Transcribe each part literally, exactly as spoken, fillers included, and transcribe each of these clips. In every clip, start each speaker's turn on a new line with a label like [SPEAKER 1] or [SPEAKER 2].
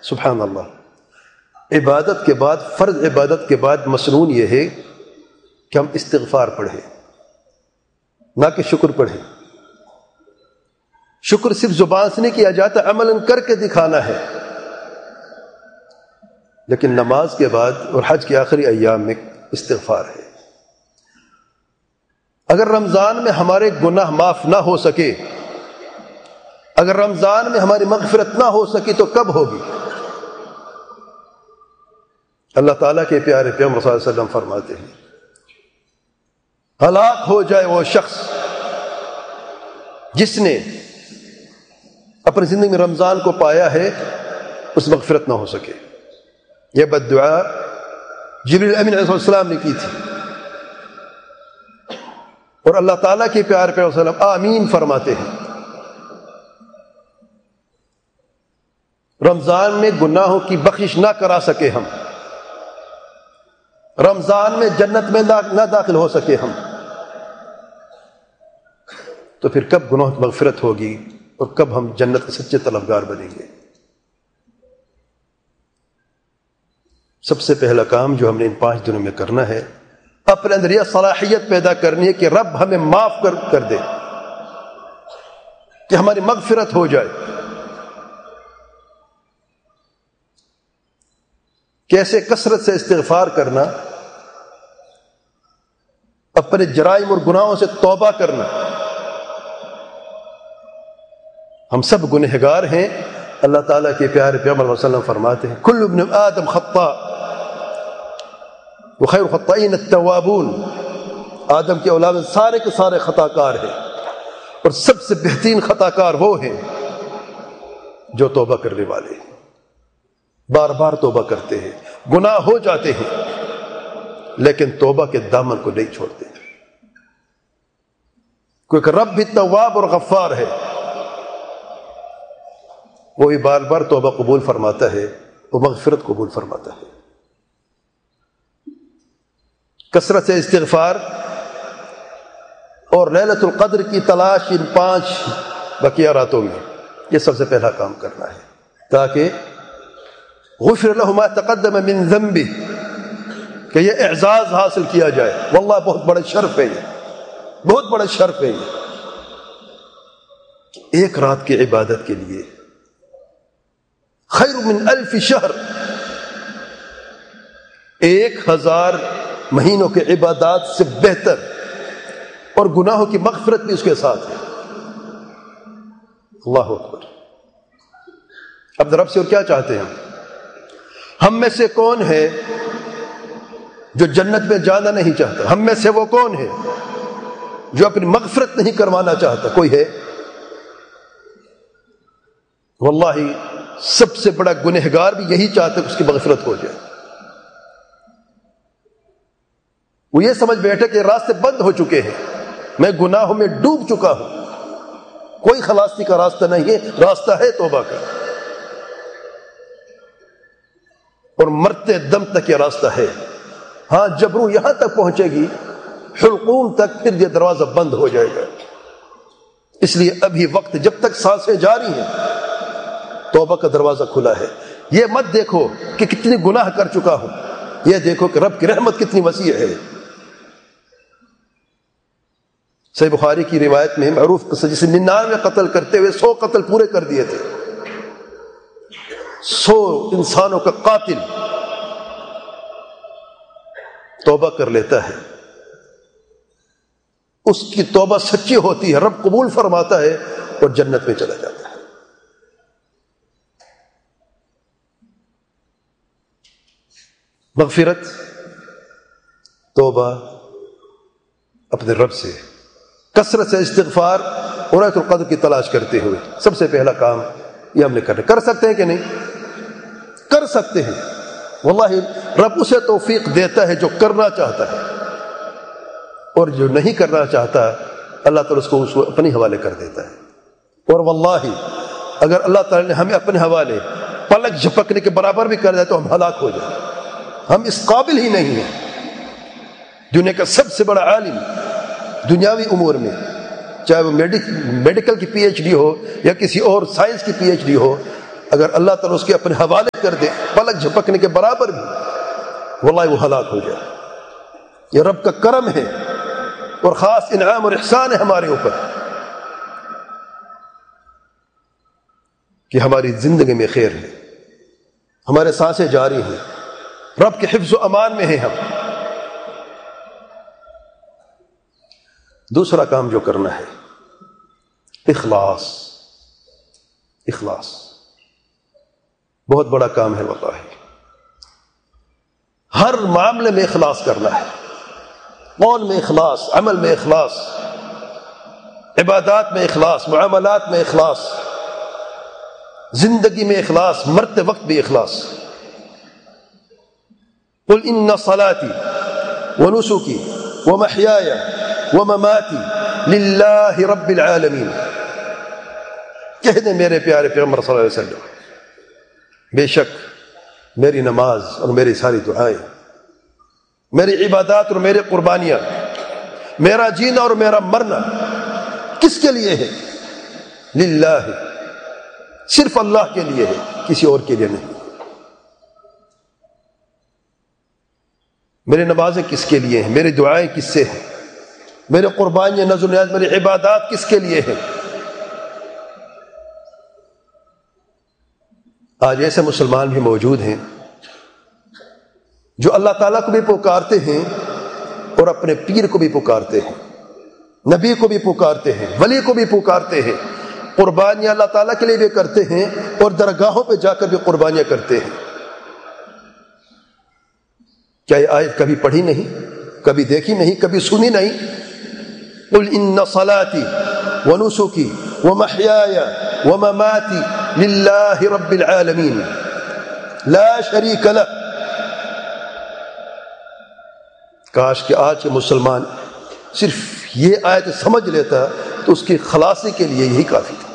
[SPEAKER 1] سبحان اللہ، عبادت کے بعد، فرض عبادت کے بعد مسنون یہ ہے کہ ہم استغفار پڑھیں، نہ کہ شکر پڑھیں۔ شکر صرف زبان سے نہیں کیا جاتا، عملاً کر کے دکھانا ہے۔ لیکن نماز کے بعد اور حج کے آخری ایام میں استغفار ہے۔ اگر رمضان میں ہمارے گناہ معاف نہ ہو سکے، اگر رمضان میں ہماری مغفرت نہ ہو سکی تو کب ہوگی؟ اللہ تعالیٰ کے پیارے پیغمبر صلی اللہ علیہ وسلم فرماتے ہیں، ہلاک ہو جائے وہ شخص جس نے اپنی زندگی میں رمضان کو پایا ہے، اس مغفرت نہ ہو سکے۔ یہ بد دعا جبریل امین علیہ السلام نے کی تھی، اور اللہ تعالیٰ کے پیارے پیغمبر صلی اللہ علیہ وسلم آمین فرماتے ہیں۔ رمضان میں گناہوں کی بخشش نہ کرا سکے ہم، رمضان میں جنت میں نہ داخل ہو سکے ہم، تو پھر کب گناہ کی مغفرت ہوگی اور کب ہم جنت کے سچے طلبگار بنیں گے؟ سب سے پہلا کام جو ہم نے ان پانچ دنوں میں کرنا ہے، اپنے اندر یہ صلاحیت پیدا کرنی ہے کہ رب ہمیں معاف کر کر دے، کہ ہماری مغفرت ہو جائے۔ کیسے؟ کثرت سے استغفار کرنا، اپنے جرائم اور گناہوں سے توبہ کرنا۔ ہم سب گنہگار ہیں، اللہ تعالیٰ کے پیارے پیغمبر صلی اللہ علیہ وسلم فرماتے ہیں، کل ابن آدم خطاء وخیر الخطائین التوابون۔ آدم کے اولاد سارے کے سارے خطا کار ہیں، اور سب سے بہترین خطا کار وہ ہیں جو توبہ کرنے والے ہیں، بار بار توبہ کرتے ہیں، گناہ ہو جاتے ہیں لیکن توبہ کے دامن کو نہیں چھوڑتے، کیونکہ رب بھی تواب اور غفار ہے، وہی بار بار توبہ قبول فرماتا ہے، وہ مغفرت قبول فرماتا ہے۔ کثرت سے استغفار اور لیلۃ القدر کی تلاش ان پانچ بقیہ راتوں میں، یہ سب سے پہلا کام کرنا ہے، تاکہ غفر له ما تقدم من ذنبه، کہ یہ اعزاز حاصل کیا جائے۔ واللہ بہت بڑا شرف ہے، یہ بہت بڑا شرف ہے یہ، ایک رات کی عبادت کے لیے خیر من الف شہر، ایک ہزار مہینوں کے عبادات سے بہتر، اور گناہوں کی مغفرت بھی اس کے ساتھ ہے۔ اللہ اکبر۔ اب رب سے اور کیا چاہتے ہیں ہم ہم میں سے کون ہے جو جنت میں جانا نہیں چاہتا؟ ہم میں سے وہ کون ہے جو اپنی مغفرت نہیں کروانا چاہتا؟ کوئی ہے؟ واللہ سب سے بڑا گنہگار بھی یہی چاہتا ہے کہ اس کی مغفرت ہو جائے۔ وہ یہ سمجھ بیٹھے کہ راستے بند ہو چکے ہیں، میں گناہوں میں ڈوب چکا ہوں، کوئی خلاصی کا راستہ نہیں ہے، راستہ ہے توبہ کا، اور مرتے دم تک یہ راستہ ہے۔ ہاں جب روح یہاں تک پہنچے گی، حلقوم تک، پھر یہ دروازہ بند ہو جائے گا۔ اس لیے ابھی وقت، جب تک سانسیں جاری ہیں، توبہ کا دروازہ کھلا ہے۔ یہ مت دیکھو کہ کتنی گناہ کر چکا ہوں، یہ دیکھو کہ رب کی رحمت کتنی وسیع ہے۔ صحیح بخاری کی روایت میں معروف قصہ، جسے ننانوے قتل کرتے ہوئے سو قتل پورے کر دیے تھے، سو انسانوں کا قاتل توبہ کر لیتا ہے، اس کی توبہ سچی ہوتی ہے، رب قبول فرماتا ہے اور جنت میں چلا جاتا ہے۔ مغفرت، توبہ اپنے رب سے، کثرت سے استغفار اور لیلۃ القدر کی تلاش کرتے ہوئے، سب سے پہلا کام یہ ہم نے کرنا۔ کر سکتے ہیں کہ نہیں؟ کر سکتے ہیں، واللہ رب اسے توفیق دیتا ہے جو کرنا چاہتا ہے، اور جو نہیں کرنا چاہتا اللہ تعالیٰ اس کو اس کو اپنے حوالے کر دیتا ہے۔ اور واللہ اگر اللہ تعالیٰ نے ہمیں اپنے حوالے پلک جھپکنے کے برابر بھی کر دیا تو ہم ہلاک ہو جائیں، ہم اس قابل ہی نہیں ہیں۔ دنیا کا سب سے بڑا عالم دنیاوی امور میں، چاہے وہ میڈیکل کی پی ایچ ڈی ہو یا کسی اور سائنس کی پی ایچ ڈی ہو، اگر اللہ تعالیٰ اس کے اپنے حوالے کر دے پلک جھپکنے کے برابر بھی، واللہ وہ ہلاک ہو جائے۔ یہ رب کا کرم ہے اور خاص انعام اور احسان ہے ہمارے اوپر کہ ہماری زندگی میں خیر ہے، ہمارے سانسیں جاری ہیں، رب کے حفظ و امان میں ہیں ہم۔ دوسرا کام جو کرنا ہے اخلاص۔ اخلاص بہت بڑا کام ہے واللہ، ہر معاملے میں اخلاص کرنا ہے، قول میں اخلاص، عمل میں اخلاص، عبادات میں اخلاص، معاملات میں اخلاص، زندگی میں اخلاص، مرتے وقت بھی اخلاص۔ قل ان صلاتي ونسكي ومحياي ومماتي للہ رب العالمین، کہہ دیں میرے پیارے پیغمبر صلی اللہ علیہ وسلم، بے شک میری نماز اور میری ساری دعائیں، میری عبادات اور میری قربانیاں، میرا جینا اور میرا مرنا کس کے لیے ہے؟ للہ، صرف اللہ کے لیے ہے، کسی اور کے لیے نہیں۔ میری نمازیں کس کے لیے ہیں؟ میری دعائیں کس سے ہیں؟ میرے قربانیاں، نذر و نیاز، میری عبادات کس کے لیے ہیں؟ آج ایسے مسلمان بھی موجود ہیں جو اللہ تعالیٰ کو بھی پکارتے ہیں اور اپنے پیر کو بھی پکارتے ہیں، نبی کو بھی پکارتے ہیں، ولی کو بھی پکارتے ہیں، قربانیاں اللہ تعالیٰ کے لیے بھی کرتے ہیں اور درگاہوں پہ جا کر بھی قربانیاں کرتے ہیں۔ کیا یہ آیت کبھی پڑھی نہیں، کبھی دیکھی نہیں، کبھی سنی نہیں؟ قل ان صلاتي ونسكي ومحياي ومماتي للہ رب العالمین لا شریک لہ۔ کاش کہ آج کے مسلمان صرف یہ آیت سمجھ لیتا تو اس کی خلاصی کے لیے یہی کافی تھا۔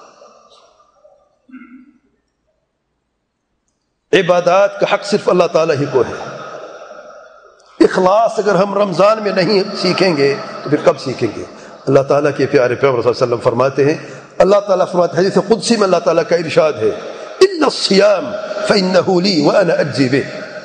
[SPEAKER 1] عبادات کا حق صرف اللہ تعالیٰ ہی کو ہے۔ اخلاص اگر ہم رمضان میں نہیں سیکھیں گے تو پھر کب سیکھیں گے؟ اللہ تعالیٰ کے پیارے پیغمبر صلی اللہ علیہ وسلم فرماتے ہیں، اللہ تعالیٰ فرماتے ہیں، حدیث قدسی میں اللہ تعالیٰ کا ارشاد ہے، ان الصیام فانہ لی وانا اجزی بہ۔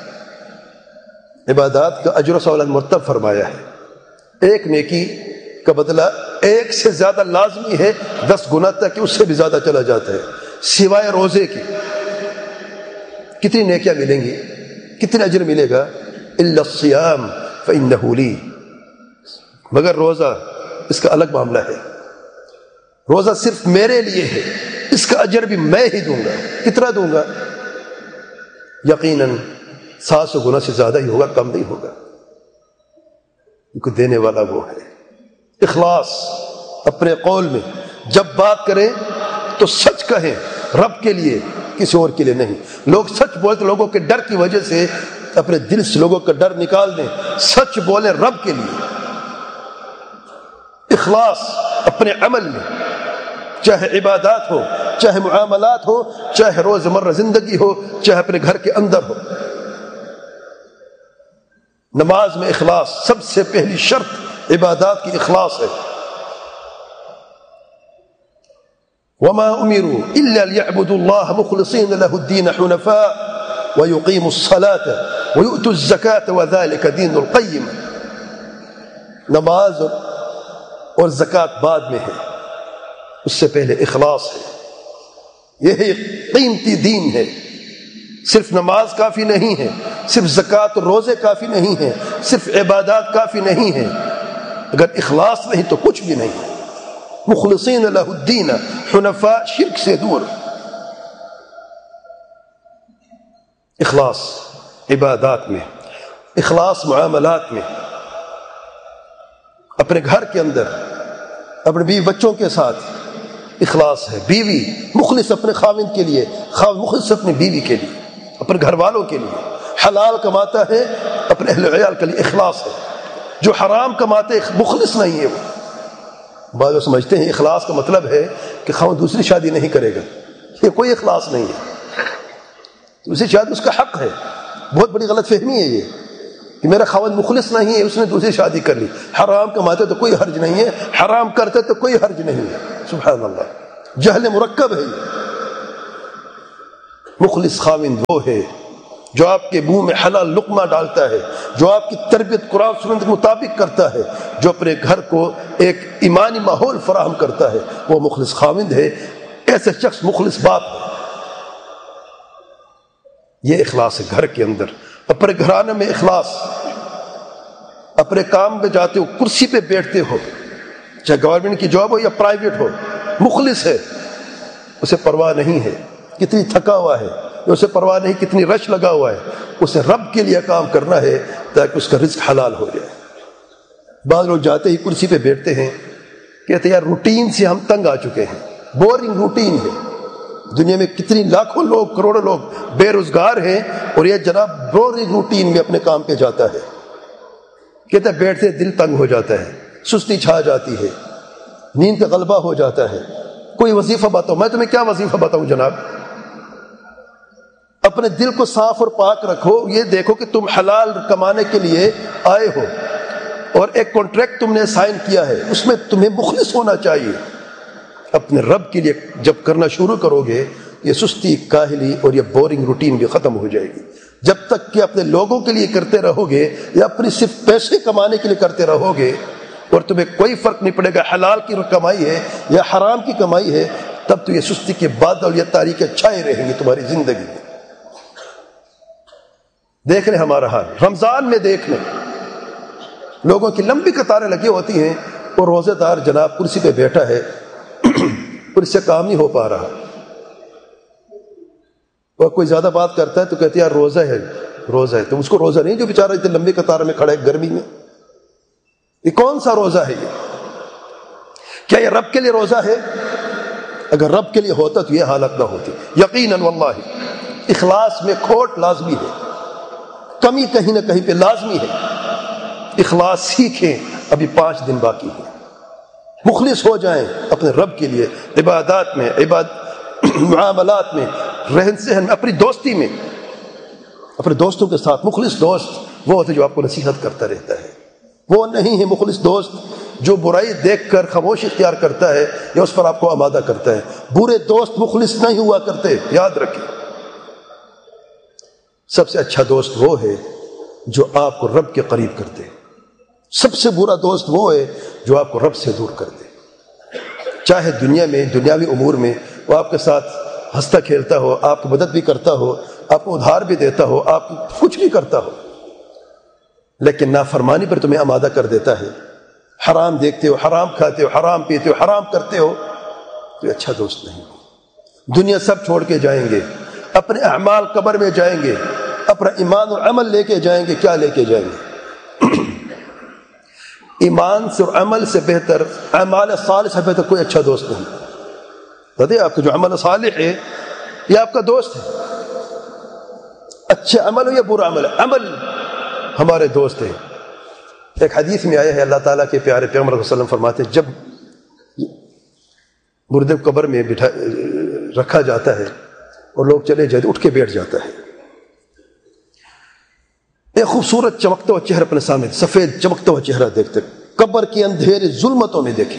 [SPEAKER 1] عبادات کا اجر و ثواب مرتب فرمایا ہے، ایک نیکی کا بدلہ ایک سے زیادہ لازمی ہے، دس گنا تک کہ اس سے بھی زیادہ چلا جاتا ہے، سوائے روزے کی۔ کتنی نیکیاں ملیں گی، کتنا اجر ملے گا؟ الا الصیام فانہ لی، مگر روزہ اس کا الگ معاملہ ہے، روزہ صرف میرے لیے ہے، اس کا اجر بھی میں ہی دوں گا۔ کتنا دوں گا؟ یقیناً سات سو گنا سے زیادہ ہی ہوگا، کم نہیں ہوگا، کیونکہ دینے والا وہ ہے۔ اخلاص اپنے قول میں جب بات کریں تو سچ کہیں، رب کے لیے، کسی اور کے لیے نہیں۔ لوگ سچ بولتے، لوگوں کے ڈر کی وجہ سے اپنے دل سے لوگوں کا ڈر نکال دیں، سچ بولیں رب کے لیے۔ اخلاص اپنے عمل میں، چاہے عبادات ہو، چاہے معاملات ہو، چاہے روز مرہ زندگی ہو، چاہے اپنے گھر کے اندر ہو۔ نماز میں اخلاص سب سے پہلی شرط عبادات کی اخلاص ہے۔ وما امروا الا ليعبدوا الله مخلصين له الدين حنفاء ويقيموا الصلاة ويؤتوا الزكاة وذلك دين القيم۔ نماز اور زکوٰۃ بعد میں ہے، اس سے پہلے اخلاص ہے۔ یہی قیمتی دین ہے۔ صرف نماز کافی نہیں ہے، صرف زکوٰۃ اور روزے کافی نہیں ہیں، صرف عبادات کافی نہیں ہیں، اگر اخلاص نہیں تو کچھ بھی نہیں۔ مخلصین لہ الدین حنفاء، شرک سے دور۔ اخلاص عبادات میں، اخلاص معاملات میں، اپنے گھر کے اندر اپنے بیوی بچوں کے ساتھ اخلاص ہے۔ بیوی مخلص اپنے خاوند کے لیے، خاوند مخلص اپنی بیوی کے لیے، اپنے گھر والوں کے لیے۔ حلال کماتا ہے، اپنے اہل عیال کے لیے اخلاص ہے۔ جو حرام کماتے مخلص نہیں ہے وہ۔ بعض لوگ سمجھتے ہیں اخلاص کا مطلب ہے کہ خاوند دوسری شادی نہیں کرے گا، یہ کوئی اخلاص نہیں ہے۔ دوسری شادی اس کا حق ہے، بہت بڑی غلط فہمی ہے یہ کہ میرا خاوند مخلص نہیں ہے، اس نے دوسری شادی کر لی۔ حرام کماتے تو کوئی حرج نہیں ہے، حرام کرتے تو کوئی حرج نہیں ہے۔ سبحان اللہ، جہل مرکب ہے یہ۔ مخلص خاوند وہ ہے جو آپ کے منہ میں حلال لقمہ ڈالتا ہے، جو آپ کی تربیت قرآن سنت کے مطابق کرتا ہے، جو اپنے گھر کو ایک ایمانی ماحول فراہم کرتا ہے، وہ مخلص خاوند ہے۔ ایسے شخص مخلص باپ ہے۔ یہ اخلاص ہے گھر کے اندر، اپنے گھرانے میں اخلاص، اپنے کام پہ جاتے ہو، کرسی پہ بیٹھتے ہو، چاہے گورنمنٹ کی جاب ہو یا پرائیویٹ ہو، مخلص ہے، اسے پرواہ نہیں ہے کتنی تھکا ہوا ہے، اسے پرواہ نہیں کتنی رش لگا ہوا ہے، اسے رب کے لیے کام کرنا ہے تاکہ اس کا رزق حلال ہو جائے۔ بعض لوگ جاتے ہی کرسی پہ بیٹھتے ہیں، کہتے ہیں یار روٹین سے ہم تنگ آ چکے ہیں، بورنگ روٹین ہے۔ دنیا میں کتنی لاکھوں لوگ، کروڑوں لوگ بے روزگار ہیں، اور یہ جناب بورنگ روٹین میں اپنے کام پہ جاتا ہے۔ کہتے ہیں بیٹھتے دل تنگ ہو جاتا ہے، سستی چھا جاتی ہے، نیند کا غلبہ ہو جاتا ہے۔ کوئی وظیفہ بتاؤ، میں تمہیں کیا وظیفہ بتاؤں جناب؟ اپنے دل کو صاف اور پاک رکھو، یہ دیکھو کہ تم حلال کمانے کے لیے آئے ہو، اور ایک کانٹریکٹ تم نے سائن کیا ہے، اس میں تمہیں مخلص ہونا چاہیے۔ اپنے رب کے لیے جب کرنا شروع کرو گے، یہ سستی، کاہلی اور یہ بورنگ روٹین بھی ختم ہو جائے گی۔ جب تک کہ اپنے لوگوں کے لیے کرتے رہو گے یا اپنی صرف پیسے کمانے کے لیے کرتے رہو گے، اور تمہیں کوئی فرق نہیں پڑے گا حلال کی کمائی ہے یا حرام کی کمائی ہے، تب تو یہ سستی کے بادل یا تاریکیں چھائے رہیں گی تمہاری زندگی میں۔ دیکھ لیں ہمارا حال، رمضان میں دیکھ لیں، لوگوں کی لمبی قطاریں لگی ہوتی ہیں، اور روزے دار جناب کرسی پہ بیٹھا ہے اور اس سے کام نہیں ہو پا رہا، اور کوئی زیادہ بات کرتا ہے تو کہتے ہیں یار روزہ ہے، روزہ ہے۔ تو اس کو روزہ نہیں جو بیچارہ اتنی لمبی قطار میں کھڑا ہے گرمی میں، یہ کون سا روزہ ہے؟ یہ کیا یہ رب کے لیے روزہ ہے؟ اگر رب کے لیے ہوتا تو یہ حالت نہ ہوتی۔ یقیناً واللہ اخلاص میں کھوٹ لازمی ہے، کمی کہیں نہ کہیں پہ لازمی ہے۔ اخلاص سیکھیں، ابھی پانچ دن باقی ہیں، مخلص ہو جائیں اپنے رب کے لیے، عبادات میں، عباد معاملات میں، رہن سہن میں، اپنی دوستی میں، اپنے دوستوں کے ساتھ۔ مخلص دوست وہ ہوتا ہے جو آپ کو نصیحت کرتا رہتا ہے، وہ نہیں ہے مخلص دوست جو برائی دیکھ کر خاموش اختیار کرتا ہے یا اس پر آپ کو آمادہ کرتا ہے۔ برے دوست مخلص نہیں ہوا کرتے، یاد رکھیں۔ سب سے اچھا دوست وہ ہے جو آپ کو رب کے قریب کر دے، سب سے برا دوست وہ ہے جو آپ کو رب سے دور کر دے۔ چاہے دنیا میں، دنیاوی امور میں وہ آپ کے ساتھ ہنستا کھیلتا ہو، آپ کی مدد بھی کرتا ہو، آپ کو ادھار بھی دیتا ہو، آپ کچھ بھی کرتا ہو، لیکن نافرمانی پر تمہیں آمادہ کر دیتا ہے، حرام دیکھتے ہو، حرام کھاتے ہو، حرام پیتے ہو، حرام کرتے ہو، تو اچھا دوست نہیں۔ دنیا سب چھوڑ کے جائیں گے، اپنے اعمال قبر میں جائیں گے، اپنا ایمان اور عمل لے کے جائیں گے۔ کیا لے کے جائیں گے؟ ایمان سے اور عمل سے بہتر، اعمال صالح سے بہتر کوئی اچھا دوست نہیں۔ بتائیے آپ کا جو عمل صالح ہے یہ آپ کا دوست ہے، اچھا عمل ہو یا برا عمل، عمل ہمارے دوست ہیں۔ ایک حدیث میں آیا ہے، اللہ تعالیٰ کے پیارے پیغمبر صلی اللہ علیہ وسلم فرماتے ہیں جب مردے کو قبر میں بٹھا رکھا جاتا ہے اور لوگ چلے جاتے، اٹھ کے بیٹھ جاتا ہے، ایک خوبصورت چمکتا ہوا چہرہ اپنے سامنے، سفید چمکتا ہوا چہرہ دیکھتے، قبر کے اندھیرے ظلمتوں میں دیکھیں،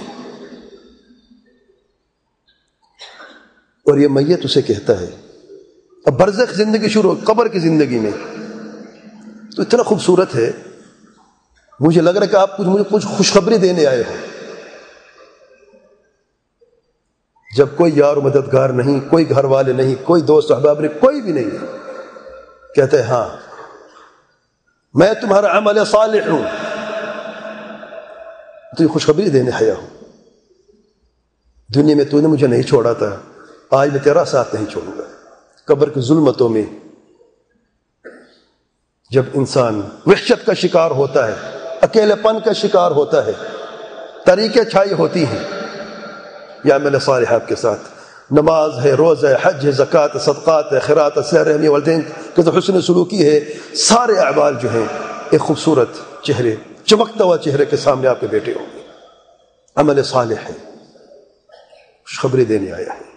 [SPEAKER 1] اور یہ میت اسے کہتا ہے، اب برزخ زندگی شروع ہو، قبر کی زندگی میں تو اتنا خوبصورت ہے، مجھے لگ رہا ہے کہ آپ کچھ مجھے کچھ خوشخبری دینے آئے ہو۔ جب کوئی یار و مددگار نہیں، کوئی گھر والے نہیں، کوئی دوست احباب نہیں، کوئی بھی نہیں، کہتے ہیں ہاں میں تمہارا عمل صالح ہوں، تو یہ خوشخبری دینے آیا ہوں، دنیا میں تو نے مجھے نہیں چھوڑا تھا، آج میں تیرا ساتھ نہیں چھوڑوں گا۔ قبر کی ظلمتوں میں جب انسان وحشت کا شکار ہوتا ہے، اکیلے پن کا شکار ہوتا ہے، طریقیں چھائی ہوتی ہیں، یا عمل صالح آپ کے ساتھ، نماز ہے، روزہ ہے، حج ہے، زکوٰۃ ہے، صدقات ہے، خیرات ہے، صلہ رحمی، والدین کے ساتھ حسن سلوکی ہے، سارے اعمال جو ہیں ایک خوبصورت چہرے، چمکتا ہوا چہرے کے سامنے آپ کے بیٹے ہوں گے، عمل صالح ہے، خوشخبری دینے آیا ہے۔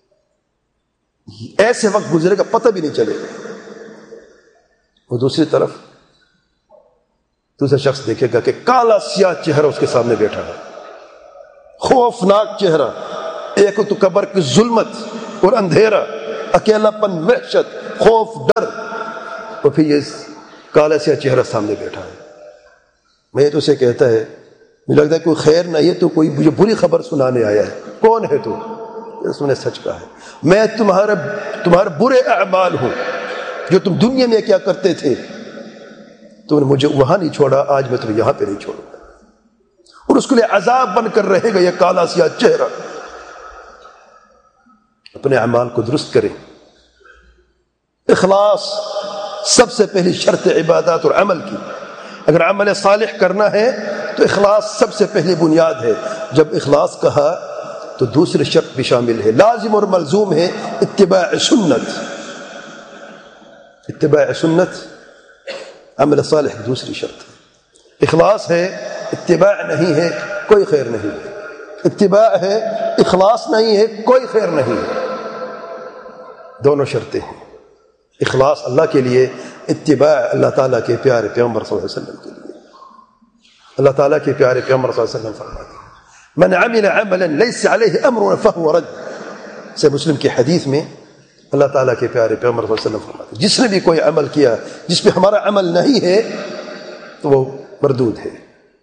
[SPEAKER 1] ایسے وقت گزرے گا پتہ بھی نہیں چلے گا۔ وہ دوسری طرف دوسرا شخص دیکھے گا کہ کالا سیاہ چہرہ اس کے سامنے بیٹھا ہے، خوفناک چہرہ، ایک تو قبر کی ظلمت اور اندھیرا، اکیلا پن، وحشت، خوف، ڈر، اور پھر یہ کالا سیاہ چہرہ سامنے بیٹھا ہے. میں تو اسے کہتا ہے مجھے لگتا ہے کوئی خیر نہیں ہے تو کوئی مجھے بری خبر سنانے آیا ہے. کون ہے تو؟ اس نے سچ کہا ہے، میں تمہارے تمہارے برے اعمال ہوں، جو تم دنیا میں کیا کرتے تھے تم نے مجھے وہاں نہیں چھوڑا، آج میں تمہیں یہاں پہ نہیں چھوڑوں گا. اور اس کے لیے عذاب بن کر رہے گا یہ کالا سیاہ چہرہ. اپنے اعمال کو درست کریں. اخلاص سب سے پہلی شرط عبادات اور عمل کی. اگر عمل صالح کرنا ہے تو اخلاص سب سے پہلی بنیاد ہے. جب اخلاص کہا تو دوسرے شرط بھی شامل ہے، لازم اور ملزوم ہے اتباع سنت. اتباع سنت عمل صالح کی دوسری شرط ہے. اخلاص ہے، اتباع نہیں ہے، کوئی خیر نہیں ہے. اتباع ہے، اخلاص نہیں ہے، کوئی خیر نہیں ہے. دونوں شرطیں ہیں. اخلاص اللہ کے لیے، اتباع اللہ تعالیٰ کے پیارے پیغمبر صلی اللہ علیہ وسلم کے لیے. اللہ تعالیٰ کے پیارے پیغمبر صلی اللہ علیہ وسلم فرماتے ہیں من عمل عملا لیس علیہ امرنا فہو رد. سے مسلم کی حدیث میں اللہ تعالیٰ کے پیارے پیغمبر صلی اللہ علیہ وسلم فرماتے ہیں جس نے بھی کوئی عمل کیا جس پہ ہمارا عمل نہیں ہے تو وہ مردود ہے.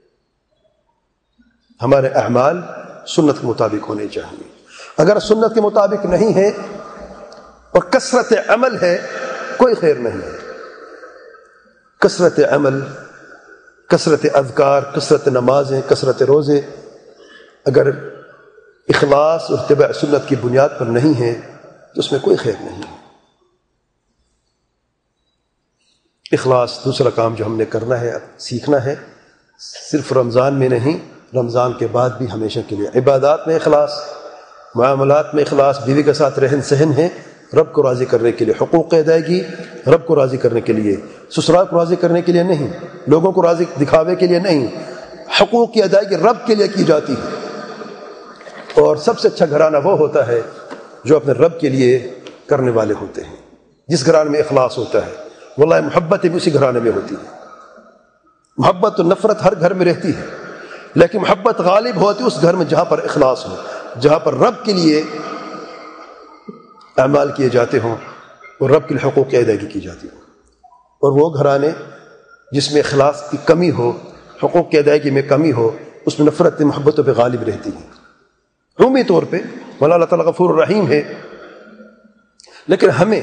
[SPEAKER 1] ہمارے اعمال سنت کے مطابق ہونے چاہیے. اگر سنت کے مطابق نہیں ہے اور کثرت عمل ہے کوئی خیر نہیں ہے. کثرت عمل، کثرت اذکار، کثرت نمازیں، کثرت روزے اگر اخلاص اور اتباع سنت کی بنیاد پر نہیں ہے تو اس میں کوئی خیر نہیں ہے. اخلاص دوسرا کام جو ہم نے کرنا ہے، سیکھنا ہے، صرف رمضان میں نہیں، رمضان کے بعد بھی ہمیشہ کے لیے. عبادات میں اخلاص، معاملات میں اخلاص، بیوی کے ساتھ رہن سہن ہے رب کو راضی کرنے کے لیے، حقوق ادائیگی رب کو راضی کرنے کے لیے، سسرال کو راضی کرنے کے لیے نہیں، لوگوں کو راضی دکھاوے کے لیے نہیں. حقوق کی ادائیگی رب کے لیے کی جاتی ہے. اور سب سے اچھا گھرانہ وہ ہوتا ہے جو اپنے رب کے لیے کرنے والے ہوتے ہیں. جس گھرانے میں اخلاص ہوتا ہے واللہ محبت بھی اسی گھرانے میں ہوتی ہے. محبت و نفرت ہر گھر میں رہتی ہے لیکن محبت غالب ہوتی ہے اس گھر میں جہاں پر اخلاص ہو، جہاں پر رب کے لیے اعمال کیے جاتے ہوں اور رب کے لیے حقوق کی ادائیگی کی جاتی ہو. اور وہ گھرانے جس میں اخلاص کی کمی ہو، حقوق کی ادائیگی میں کمی ہو، اس میں نفرت محبتوں پہ غالب رہتی ہے. عمومی طور پہ مولا اللہ تعالیٰ غفور الرحیم ہے لیکن ہمیں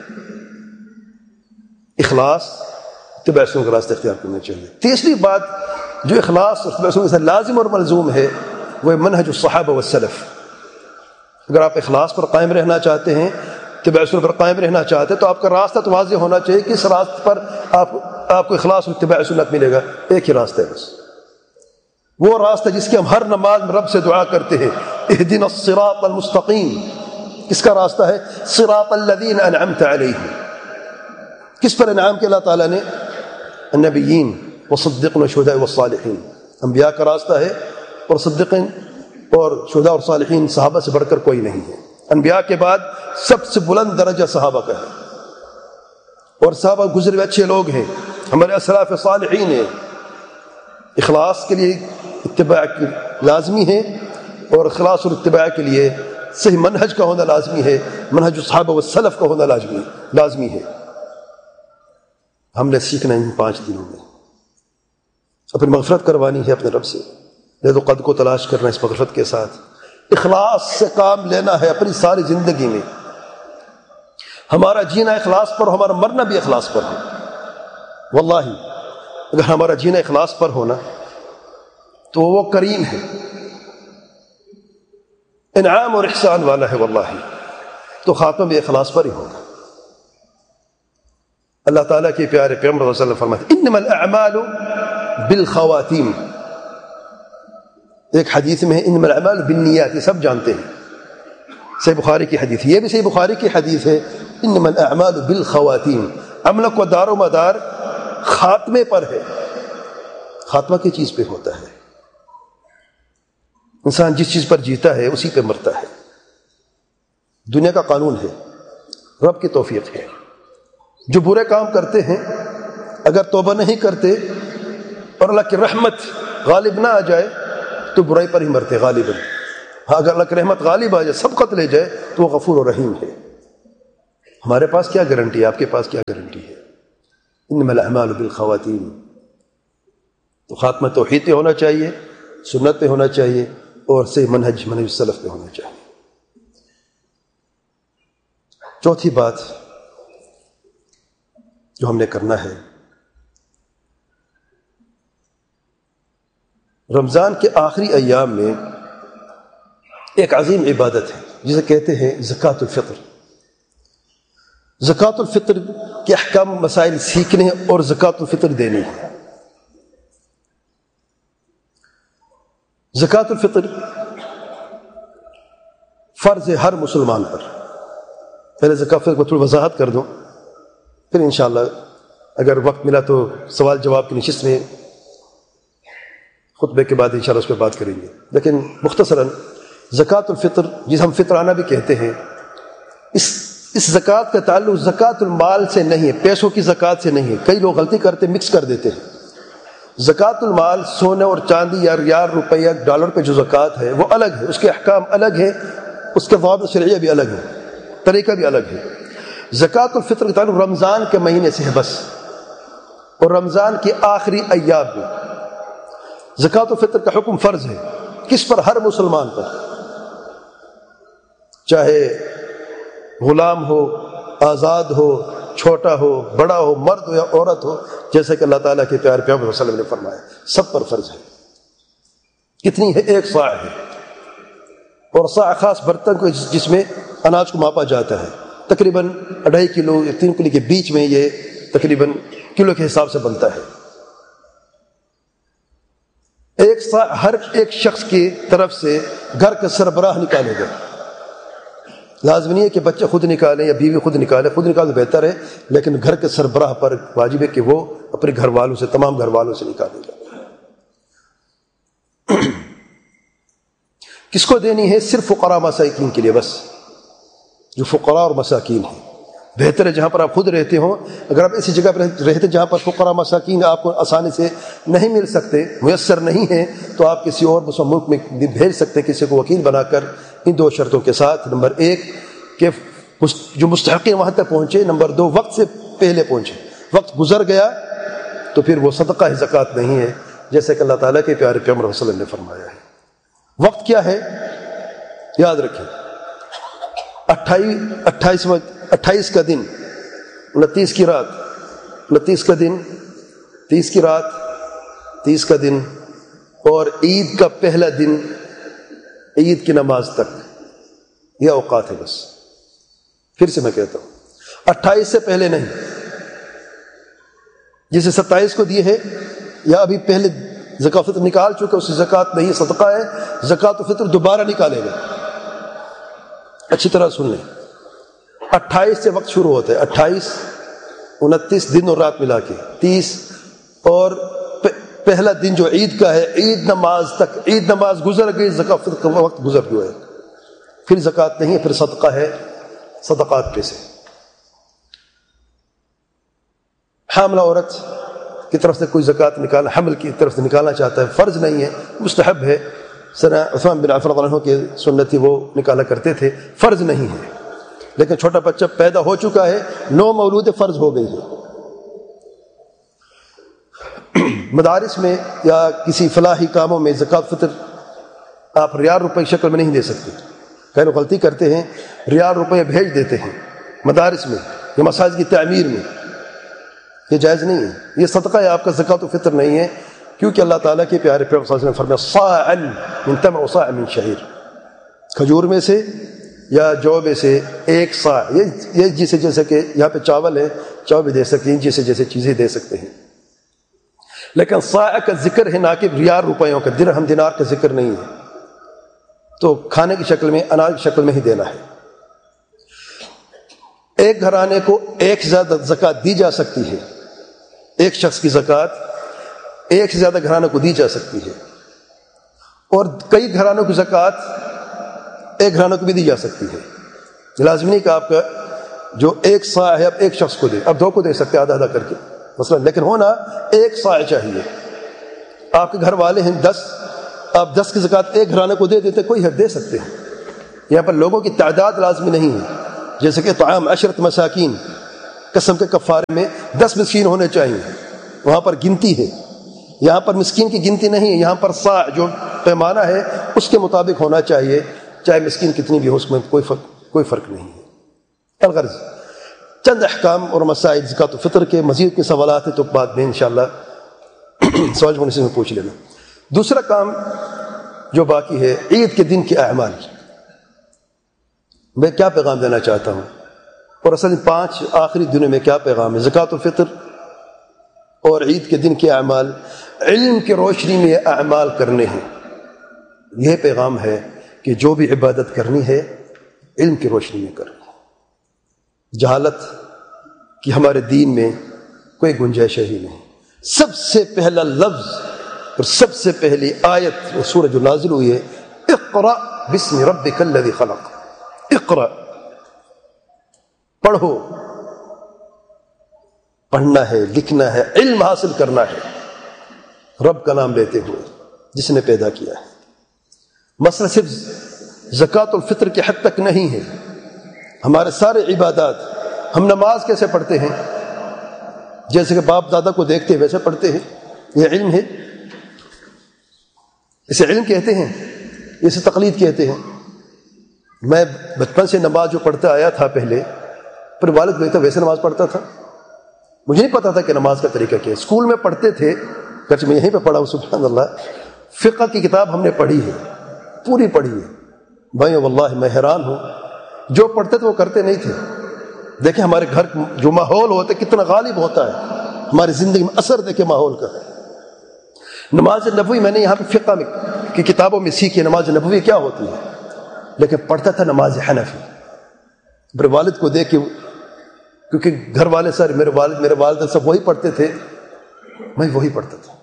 [SPEAKER 1] اخلاص اتباع سنت کا راستہ اختیار کرنا چاہیے. تیسری بات جو اخلاص اور اتباع سنت سے لازم اور ملزوم ہے وہ منہج الصحابہ والسلف. اگر آپ اخلاص پر قائم رہنا چاہتے ہیں، اتباع سنت پر قائم رہنا چاہتے ہیں تو آپ کا راستہ تو واضح ہونا چاہیے. کس راستے پر آپ آپ کو اخلاص اور اتباع سنت ملے گا؟ ایک ہی راستہ ہے بس، وہ راستہ جس کی ہم ہر نماز میں رب سے دعا کرتے ہیں اہدنا الصراط المستقیم. کس کا راستہ ہے؟ صراط الذین انعمت علیہم. کس پر انعام کیا اللہ تعالیٰ نے؟ النبیین والصدیقین والشہداء والصالحین. انبیاء کا راستہ ہے اور صدیقین اور شہداء اور صالحین صحابہ سے بڑھ کر کوئی نہیں ہے. انبیاء کے بعد سب سے بلند درجہ صحابہ کا ہے اور صحابہ گزرے ہوئے اچھے لوگ ہیں، ہمارے اسلاف صالحین ہیں. اخلاص کے لیے اتباع کی لازمی ہے اور اخلاص اور اتباع کے لیے صحیح منہج کا ہونا لازمی ہے، منہج الصحابہ والسلف کا ہونا لازمی لازمی ہے. ہم نے سیکھنا ان پانچ دنوں میں اپنی مغفرت کروانی ہے اپنے رب سے، لذ و قد کو تلاش کرنا اس مغفرت کے ساتھ، اخلاص سے کام لینا ہے اپنی ساری زندگی میں. ہمارا جینا اخلاص پر ہو، ہمارا مرنا بھی اخلاص پر ہو. واللہ اگر ہمارا جینا اخلاص پر ہونا تو وہ کریم ہے، انعام اور احسان والا ہے. واللہ تو خاتمہ بھی اخلاص پر ہی ہوگا. اللہ تعالیٰ کے پیارے پیغمبر صلی اللہ علیہ وسلم فرماتے ہیں انما الاعمال بالخواتیم. ایک حدیث میں ہے انما الاعمال بالنیات، یہ سب جانتے ہیں، صحیح بخاری کی حدیث، یہ بھی صحیح بخاری کی حدیث ہے انما الاعمال بالخواتیم. عمل کو دار و مدار خاتمے پر ہے. خاتمہ کی چیز پہ ہوتا ہے. انسان جس چیز پر جیتا ہے اسی پہ مرتا ہے. دنیا کا قانون ہے، رب کی توفیق ہے. جو برے کام کرتے ہیں اگر توبہ نہیں کرتے اور اللہ کی رحمت غالب نہ آ جائے تو برائی پر ہی مرتے غالباً. ہاں اگر اللہ کی رحمت غالب آ جائے، سبقت لے جائے تو وہ غفور و رحیم ہے. ہمارے پاس کیا گارنٹی ہے، آپ کے پاس کیا گارنٹی ہے؟ انما الاعمال بالخواتیم. تو خاتمہ توحید پہ ہونا چاہیے، سنت پہ ہونا چاہیے، اور سے منہج منہج سلف پہ ہونا چاہیے. چوتھی بات جو ہم نے کرنا ہے، رمضان کے آخری ایام میں ایک عظیم عبادت ہے جسے کہتے ہیں زکوٰۃ الفطر. زکوٰۃ الفطر کے احکام مسائل سیکھنے اور زکوٰۃ الفطر دینی ہے. زکوٰۃ الفطر فرض ہے ہر مسلمان پر. پہلے زکوٰۃ الفطر کو تھوڑی وضاحت کر دوں، پھر انشاءاللہ اگر وقت ملا تو سوال جواب کی نشست میں خطبے کے بعد انشاءاللہ اس پہ بات کریں گے. لیکن مختصراً زکوٰۃ الفطر جسے ہم فطرانہ بھی کہتے ہیں، اس اس زکوٰۃ کا تعلق زکوٰۃ المال سے نہیں ہے، پیسوں کی زکوٰۃ سے نہیں ہے. کئی لوگ غلطی کرتے مکس کر دیتے ہیں. زکوٰۃ المال سونے اور چاندی یا ریال روپیہ ڈالر پہ جو زکوٰۃ ہے وہ الگ ہے، اس کے احکام الگ ہے، اس کے ضوابط شرعیہ بھی الگ ہے، طریقہ بھی الگ ہے. زکوٰۃ الفطر کا تعلق رمضان کے مہینے سے ہے بس، اور رمضان کے آخری ایام میں. زکوٰۃ الفطر کا حکم فرض ہے کس پر؟ ہر مسلمان پر، چاہے غلام ہو، آزاد ہو، چھوٹا ہو، بڑا ہو، مرد ہو یا عورت ہو، جیسے کہ اللہ تعالیٰ کے پیارے پیغمبر صلی اللہ علیہ وسلم نے فرمایا سب پر فرض ہے. کتنی ہے؟ ایک صاع ہے، اور صاع خاص برتن کو جس میں اناج کو ماپا جاتا ہے، تقریباً اڑھائی کلو یا تین کلو کے بیچ میں یہ تقریباً کلو کے حساب سے بنتا ہے. ایک صاع ہر ایک شخص کی طرف سے گھر کا سربراہ نکالے گا. لازم نہیں ہے کہ بچے خود نکالیں یا بیوی خود نکالے، خود نکالنا بہتر ہے، لیکن گھر کے سربراہ پر واجب ہے کہ وہ اپنے گھر والوں سے، تمام گھر والوں سے نکالے گا. کس کو دینی ہے؟ صرف فقراء مساکین کے لیے بس، جو فقراء اور مساکین ہیں. بہتر ہے جہاں پر آپ خود رہتے ہوں، اگر آپ ایسی جگہ پر رہتے جہاں پر فقراء مساکین آپ کو آسانی سے نہیں مل سکتے، میسر نہیں ہیں، تو آپ کسی اور مسلم ملک میں بھی بھیج سکتے کسی کو وکیل بنا کر، ان دو شرطوں کے ساتھ. نمبر ایک کہ جو مستحقین وہاں تک پہنچے، نمبر دو وقت سے پہلے پہنچے. وقت گزر گیا تو پھر وہ صدقہ ہے، زکوٰۃ نہیں ہے، جیسے کہ اللہ تعالیٰ کے پیارے پیغمبر صلی اللہ علیہ وسلم نے فرمایا ہے. وقت کیا ہے؟ یاد رکھیں، اٹھائیس اٹھائیس اٹھائیس کا دن، انتیس کی رات، انتیس کا دن، تیس کی رات، تیس کا دن، اور عید کا پہلا دن عید کی نماز تک، یہ اوقات ہے بس. پھر سے میں کہتا ہوں، اٹھائیس سے پہلے نہیں. جسے ستائیس کو دیے ہے یا ابھی پہلے زکوٰۃ الفطر نکال چکے، اس سے زکوٰۃ نہیں، صدقہ ہے. زکوٰۃ الفطر دوبارہ نکالے گا. اچھی طرح سن لیں، اٹھائیس سے وقت شروع ہوتا ہے، اٹھائیس، انتیس دن اور رات ملا کے، تیس، اور پہلا دن جو عید کا ہے، عید نماز تک. عید نماز گزر گئی، زکوٰۃ الفطر کا وقت گزر گیا ہے، پھر زکوٰۃ نہیں ہے، پھر صدقہ ہے، صدقات پہ سے. حاملہ عورت کی طرف سے کوئی زکوٰۃ نکالنا، حمل کی طرف سے نکالنا چاہتا ہے، فرض نہیں ہے، مستحب ہے. سنا عثمان بن عفان رضی اللہ عنہ کے سنت تھی، وہ نکالا کرتے تھے، فرض نہیں ہے. لیکن چھوٹا بچہ پیدا ہو چکا ہے، نو مولود فرض ہو گئی ہے. مدارس میں یا کسی فلاحی کاموں میں زکوٰۃ فطر آپ ریال روپے کی شکل میں نہیں دے سکتے. کئی لوگ غلطی کرتے ہیں، ریال روپے بھیج دیتے ہیں مدارس میں یا مساجد کی تعمیر میں. یہ جائز نہیں ہے، یہ صدقہ ہے آپ کا، زکوٰۃ الفطر نہیں ہے. کیونکہ اللہ تعالیٰ کے پیارے پیغمبر صلی اللہ علیہ وسلم نے فرمایا صاعا من تمر و صاعا من شعیر، کھجور میں سے یا جو میں سے ایک صاع. یہ یہ جیسے جیسے کہ یہاں پہ چاول ہے، چاول بھی دے سکتے ہیں، جیسے جیسے چیزیں دے سکتے ہیں. لیکن صاع کا ذکر ہے، نہ کہ ریال روپیوں کا، درہم دینار کا ذکر نہیں ہے. تو کھانے کی شکل میں، اناج کی شکل میں ہی دینا ہے. ایک گھرانے کو ایک سے زیادہ زکوٰۃ دی جا سکتی ہے، ایک شخص کی زکوٰۃ ایک سے زیادہ گھرانوں کو دی جا سکتی ہے، اور کئی گھرانوں کی زکوٰۃ ایک گھرانوں کو بھی دی جا سکتی ہے. لازمی نہیں کہ آپ کا جو ایک صاع ہے اب ایک شخص کو دے، اب دو کو دے سکتے آدھا آدھا کر کے مثلا، لیکن ہونا ایک صاع چاہیے. آپ کے گھر والے ہیں دس، آپ دس کی زکوٰۃ ایک گھرانے کو دے دیتے، کوئی حد دے سکتے ہیں. یہاں پر لوگوں کی تعداد لازمی نہیں ہے، جیسے کہ طعام عشرت مساکین قسم کے کفارے میں دس مسکین ہونے چاہیے، وہاں پر گنتی ہے، یہاں پر مسکین کی گنتی نہیں ہے، یہاں پر صاع جو پیمانہ ہے اس کے مطابق ہونا چاہیے، چاہے مسکین کتنی بھی ہو، اس میں کوئی فرق کوئی فرق نہیں ہے۔ الغرض چند احکام اور مسائل زکوٰۃ الفطر کے، مزید کے سوالات ہیں تو بعد میں انشاءاللہ سوال ہونے سے میں پوچھ لینا۔ دوسرا کام جو باقی ہے، عید کے دن کے اعمال، میں کیا پیغام دینا چاہتا ہوں، اور اصل پانچ آخری دنوں میں کیا پیغام ہے؟ زکوٰۃ الفطر اور عید کے دن کے اعمال، علم کی روشنی میں یہ اعمال کرنے ہیں۔ یہ پیغام ہے کہ جو بھی عبادت کرنی ہے علم کی روشنی میں کرنی ہے، جہالت کی ہمارے دین میں کوئی گنجائش ہی نہیں۔ سب سے پہلا لفظ اور سب سے پہلی آیت وہ سورہ جو نازل ہوئی ہے، اقرأ بسم ربک الذی خلق، اقرأ، پڑھو، پڑھنا ہے، لکھنا ہے، علم حاصل کرنا ہے رب کا نام لیتے ہوئے جس نے پیدا کیا ہے۔ مسئلہ صرف زکوٰۃ الفطر کے حد تک نہیں ہے، ہمارے سارے عبادات، ہم نماز کیسے پڑھتے ہیں؟ جیسے کہ باپ دادا کو دیکھتے ہیں ویسے پڑھتے ہیں، یہ علم ہے، اسے علم کہتے ہیں، اسے تقلید کہتے ہیں۔ میں بچپن سے نماز جو پڑھتا آیا تھا پہلے، پھر والد دیکھتا ویسے نماز پڑھتا تھا، مجھے نہیں پتا تھا کہ نماز کا طریقہ کیا ہے۔ اسکول میں پڑھتے تھے، گرچہ میں یہیں پہ پڑھا ہوں، سبحان اللہ، فقہ کی کتاب ہم نے پڑھی ہے، پوری پڑھی ہے۔ بھائی واللہ میں حیران ہوں، جو پڑھتے تھے وہ کرتے نہیں تھے۔ دیکھیں ہمارے گھر جو ماحول ہوتا ہے کتنا غالب ہوتا ہے ہماری زندگی میں، اثر دیکھیں ماحول کا۔ نماز نبوی میں نے یہاں پہ فقہ میں کی کتابوں میں سیکھی نماز نبوی کیا ہوتی ہے، لیکن پڑھتا تھا نماز حنفی۔ میرے والد کو دیکھ کے، کیونکہ گھر والے سارے میرے والد میرے والد سب وہی پڑھتے تھے، میں وہی پڑھتا تھا۔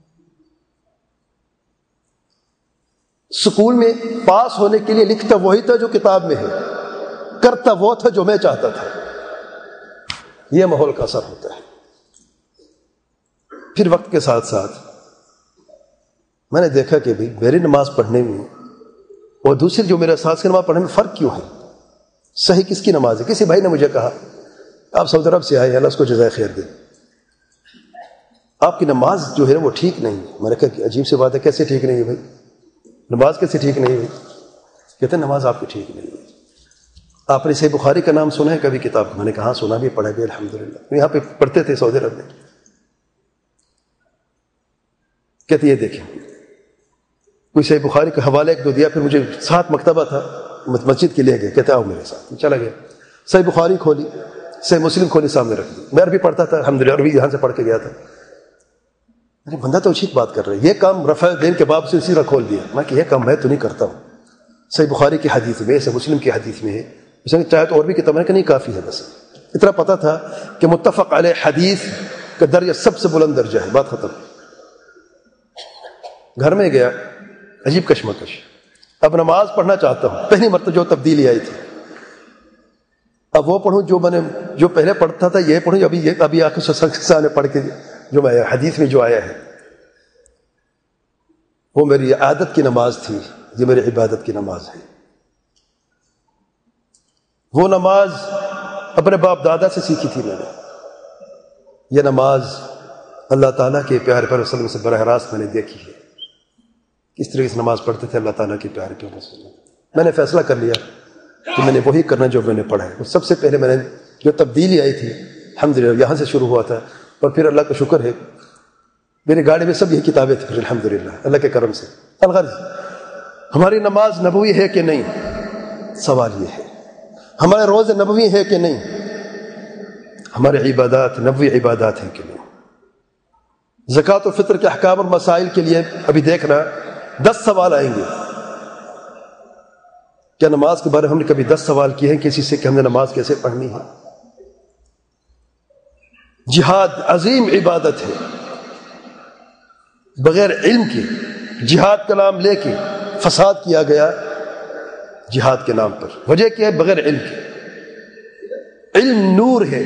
[SPEAKER 1] سکول میں پاس ہونے کے لیے لکھتا وہی تھا جو کتاب میں ہے، کرتا وہ تھا جو میں چاہتا تھا۔ یہ ماحول کا اثر ہوتا ہے۔ پھر وقت کے ساتھ ساتھ میں نے دیکھا کہ بھئی میری نماز پڑھنے میں اور دوسری جو میرے ساتھ کی نماز پڑھنے میں فرق کیوں ہے؟ صحیح کس کی نماز ہے؟ کسی بھائی نے مجھے کہا آپ سعودی عرب سے آئے، اللہ اس کو جزائے خیر دے، آپ کی نماز جو ہے وہ ٹھیک نہیں ہے۔ میں نے کہا کہ عجیب سی بات ہے، کیسے ٹھیک نہیں ہے بھائی؟ نماز کیسے ٹھیک نہیں ہے؟ کہتے ہیں نماز آپ کی ٹھیک نہیں ہے۔ آپ نے صحیح بخاری کا نام سنا ہے کبھی کتاب؟ میں نے کہا سنا بھی، پڑھا بھی الحمدللہ، یہاں پہ پڑھتے تھے سعودی عرب میں۔ کہتے یہ دیکھیں، کوئی صحیح بخاری کا حوالہ ایک دو دیا، پھر مجھے ساتھ مکتبہ تھا، مسجد کے لے گئے، کہتے آؤ میرے ساتھ، چلا گیا، صحیح بخاری کھولی، صحیح مسلم کھولی، سامنے رکھ دی، میں عربی پڑھتا تھا الحمدللہ، عربی یہاں سے پڑھ کے گیا تھا۔ ارے بندہ تو ٹھیک بات کر رہا ہے، یہ کام رفع دین کے باب سے سیدھا کھول دیا۔ میں کہ یہ کام میں تو نہیں کرتا ہوں، صحیح بخاری کی حدیث میں، صحیح مسلم کی حدیث میں ہے، اس نے چاہے تو اور بھی کتاب ہے کہ نہیں کافی ہے، بس اتنا پتا تھا کہ متفق علیہ حدیث کا درجہ سب سے بلند درجہ ہے، بات ختم۔ گھر میں گیا، عجیب کشمکش، اب نماز پڑھنا چاہتا ہوں، پہلی مرتبہ جو تبدیلی آئی تھی، اب وہ پڑھوں جو میں نے جو پہلے پڑھتا تھا، یہ پڑھوں ابھی یہ ابھی آخر سال نے پڑھ کے جو میں حدیث میں جو آیا ہے، وہ میری عادت کی نماز تھی، یہ میری عبادت کی نماز ہے۔ وہ نماز اپنے باپ دادا سے سیکھی تھی میں نے، یہ نماز اللہ تعالیٰ کے پیارے پیغمبر صلی اللہ علیہ وسلم سے براہ راست میں نے دیکھی ہے، کس طریقے سے نماز پڑھتے تھے اللہ تعالیٰ کے پیارے پیغمبر صلی اللہ علیہ وسلم۔ میں نے فیصلہ کر لیا کہ میں نے وہی کرنا جو میں نے پڑھا ہے۔ سب سے پہلے میں نے جو تبدیلی آئی تھی الحمدللہ یہاں سے شروع ہوا تھا، اور پھر اللہ کا شکر ہے میری گاڑی میں سب یہی کتابیں تھیں الحمدللہ اللہ کے کرم سے۔ الغرض ہماری نماز نبوی ہے کہ نہیں؟ سوال یہ ہے۔ ہمارے روزے نبوی ہے کہ نہیں؟ ہمارے عبادات نبوی عبادات ہیں کہ نہیں؟ زکوٰۃ و فطر کے احکام اور مسائل کے لیے ابھی دیکھنا دس سوال آئیں گے۔ کیا نماز کے بارے میں ہم نے کبھی دس سوال کیے ہیں کسی سے کہ ہم نے نماز کیسے پڑھنی ہے؟ جہاد عظیم عبادت ہے، بغیر علم کے جہاد کا نام لے کے فساد کیا گیا جہاد کے نام پر۔ وجہ کیا ہے؟ بغیر علم کے۔ علم نور ہے،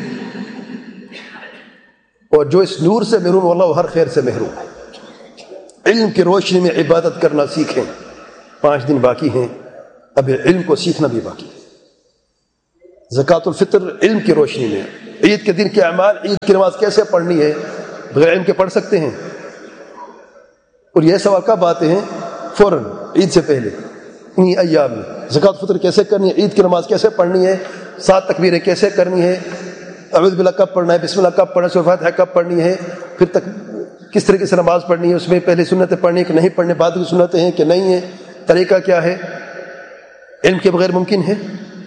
[SPEAKER 1] اور جو اس نور سے محروم واللہ وہ ہر خیر سے محروم ہے۔ علم کی روشنی میں عبادت کرنا سیکھیں۔ پانچ دن باقی ہیں، اب علم کو سیکھنا بھی باقی ہے۔ زکوٰۃ الفطر علم کی روشنی میں، عید کے دن کے اعمال، عید کی نماز کیسے پڑھنی ہے، بغیر علم کے پڑھ سکتے ہیں؟ اور یہ سوال کب آتے ہیں؟ فوراً عید سے پہلے، انہی ایام میں۔ زکوٰۃ الفطر کیسے کرنی ہے، عید کی نماز کیسے پڑھنی ہے، سات تکبیریں کیسے کرنی ہے، اعوذ باللہ کب پڑھنا ہے، بسم اللہ کب پڑھنا ہے، سورۃ فاتحہ کب پڑھنی ہے، پھر تک کس طریقے سے نماز پڑھنی ہے، اس میں پہلے سنتیں پڑھنی ہے کہ نہیں پڑھنے، بعد کی سنتیں ہیں کہ نہیں ہیں، طریقہ کیا ہے، علم کے بغیر ممکن ہے؟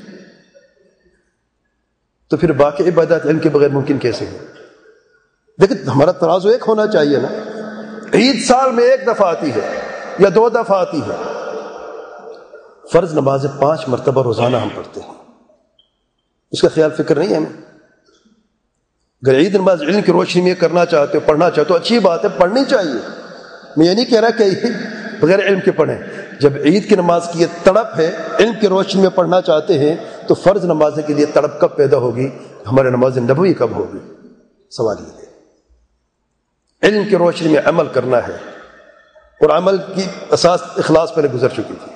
[SPEAKER 1] تو پھر باقی عبادات علم کے بغیر ممکن کیسے ہیں؟ لیکن ہمارا ترازو ایک ہونا چاہیے نا۔ عید سال میں ایک دفعہ آتی ہے یا دو دفعہ آتی ہے، فرض نمازیں پانچ مرتبہ روزانہ ہم پڑھتے ہیں، اس کا خیال فکر نہیں ہے ہمیں؟ اگر عید نماز علم کی روشنی میں کرنا چاہتے ہو، پڑھنا چاہتے ہو، اچھی بات ہے، پڑھنی چاہیے۔ میں یہ نہیں کہہ رہا کہ بغیر علم کے پڑھیں۔ جب عید کی نماز کی یہ تڑپ ہے، علم کی روشنی میں پڑھنا چاہتے ہیں، تو فرض نمازیں کے لیے تڑپ کب پیدا ہوگی؟ ہمارے نماز نبوی کب ہوگی؟ سوال یہ ہے۔ علم کی روشنی میں عمل کرنا ہے، اور عمل کی اساس اخلاص پہلے گزر چکی تھی۔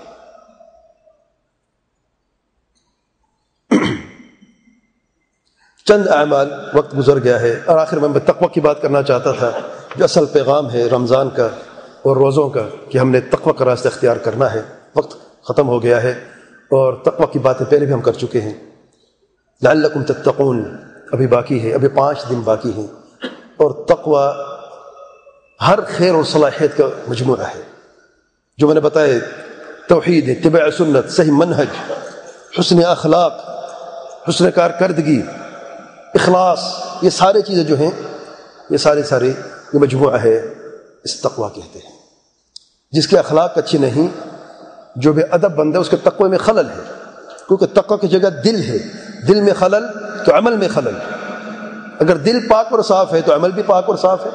[SPEAKER 1] چند اعمال، وقت گزر گیا ہے، اور آخر میں میں تقوی کی بات کرنا چاہتا تھا، جو اصل پیغام ہے رمضان کا اور روزوں کا، کہ ہم نے تقوی کا راستہ اختیار کرنا ہے۔ وقت ختم ہو گیا ہے، اور تقوی کی باتیں پہلے بھی ہم کر چکے ہیں۔ لعلکم تتقون ابھی باقی ہے، ابھی پانچ دن باقی ہیں، اور تقوی ہر خیر اور صلاحیت کا مجموعہ ہے۔ جو میں نے بتایا، توحید، اتباع سنت، صحیح منہج، حسن اخلاق، حسن کارکردگی، اخلاص، یہ سارے چیزیں جو ہیں، یہ سارے سارے یہ مجموعہ ہے، اس تقوی کہتے ہیں۔ جس کے اخلاق اچھی نہیں، جو بے ادب بندہ، اس کے تقوی میں خلل ہے، کیونکہ تقوی کی جگہ دل ہے، دل میں خلل تو عمل میں خلل۔ اگر دل پاک اور صاف ہے تو عمل بھی پاک اور صاف ہے۔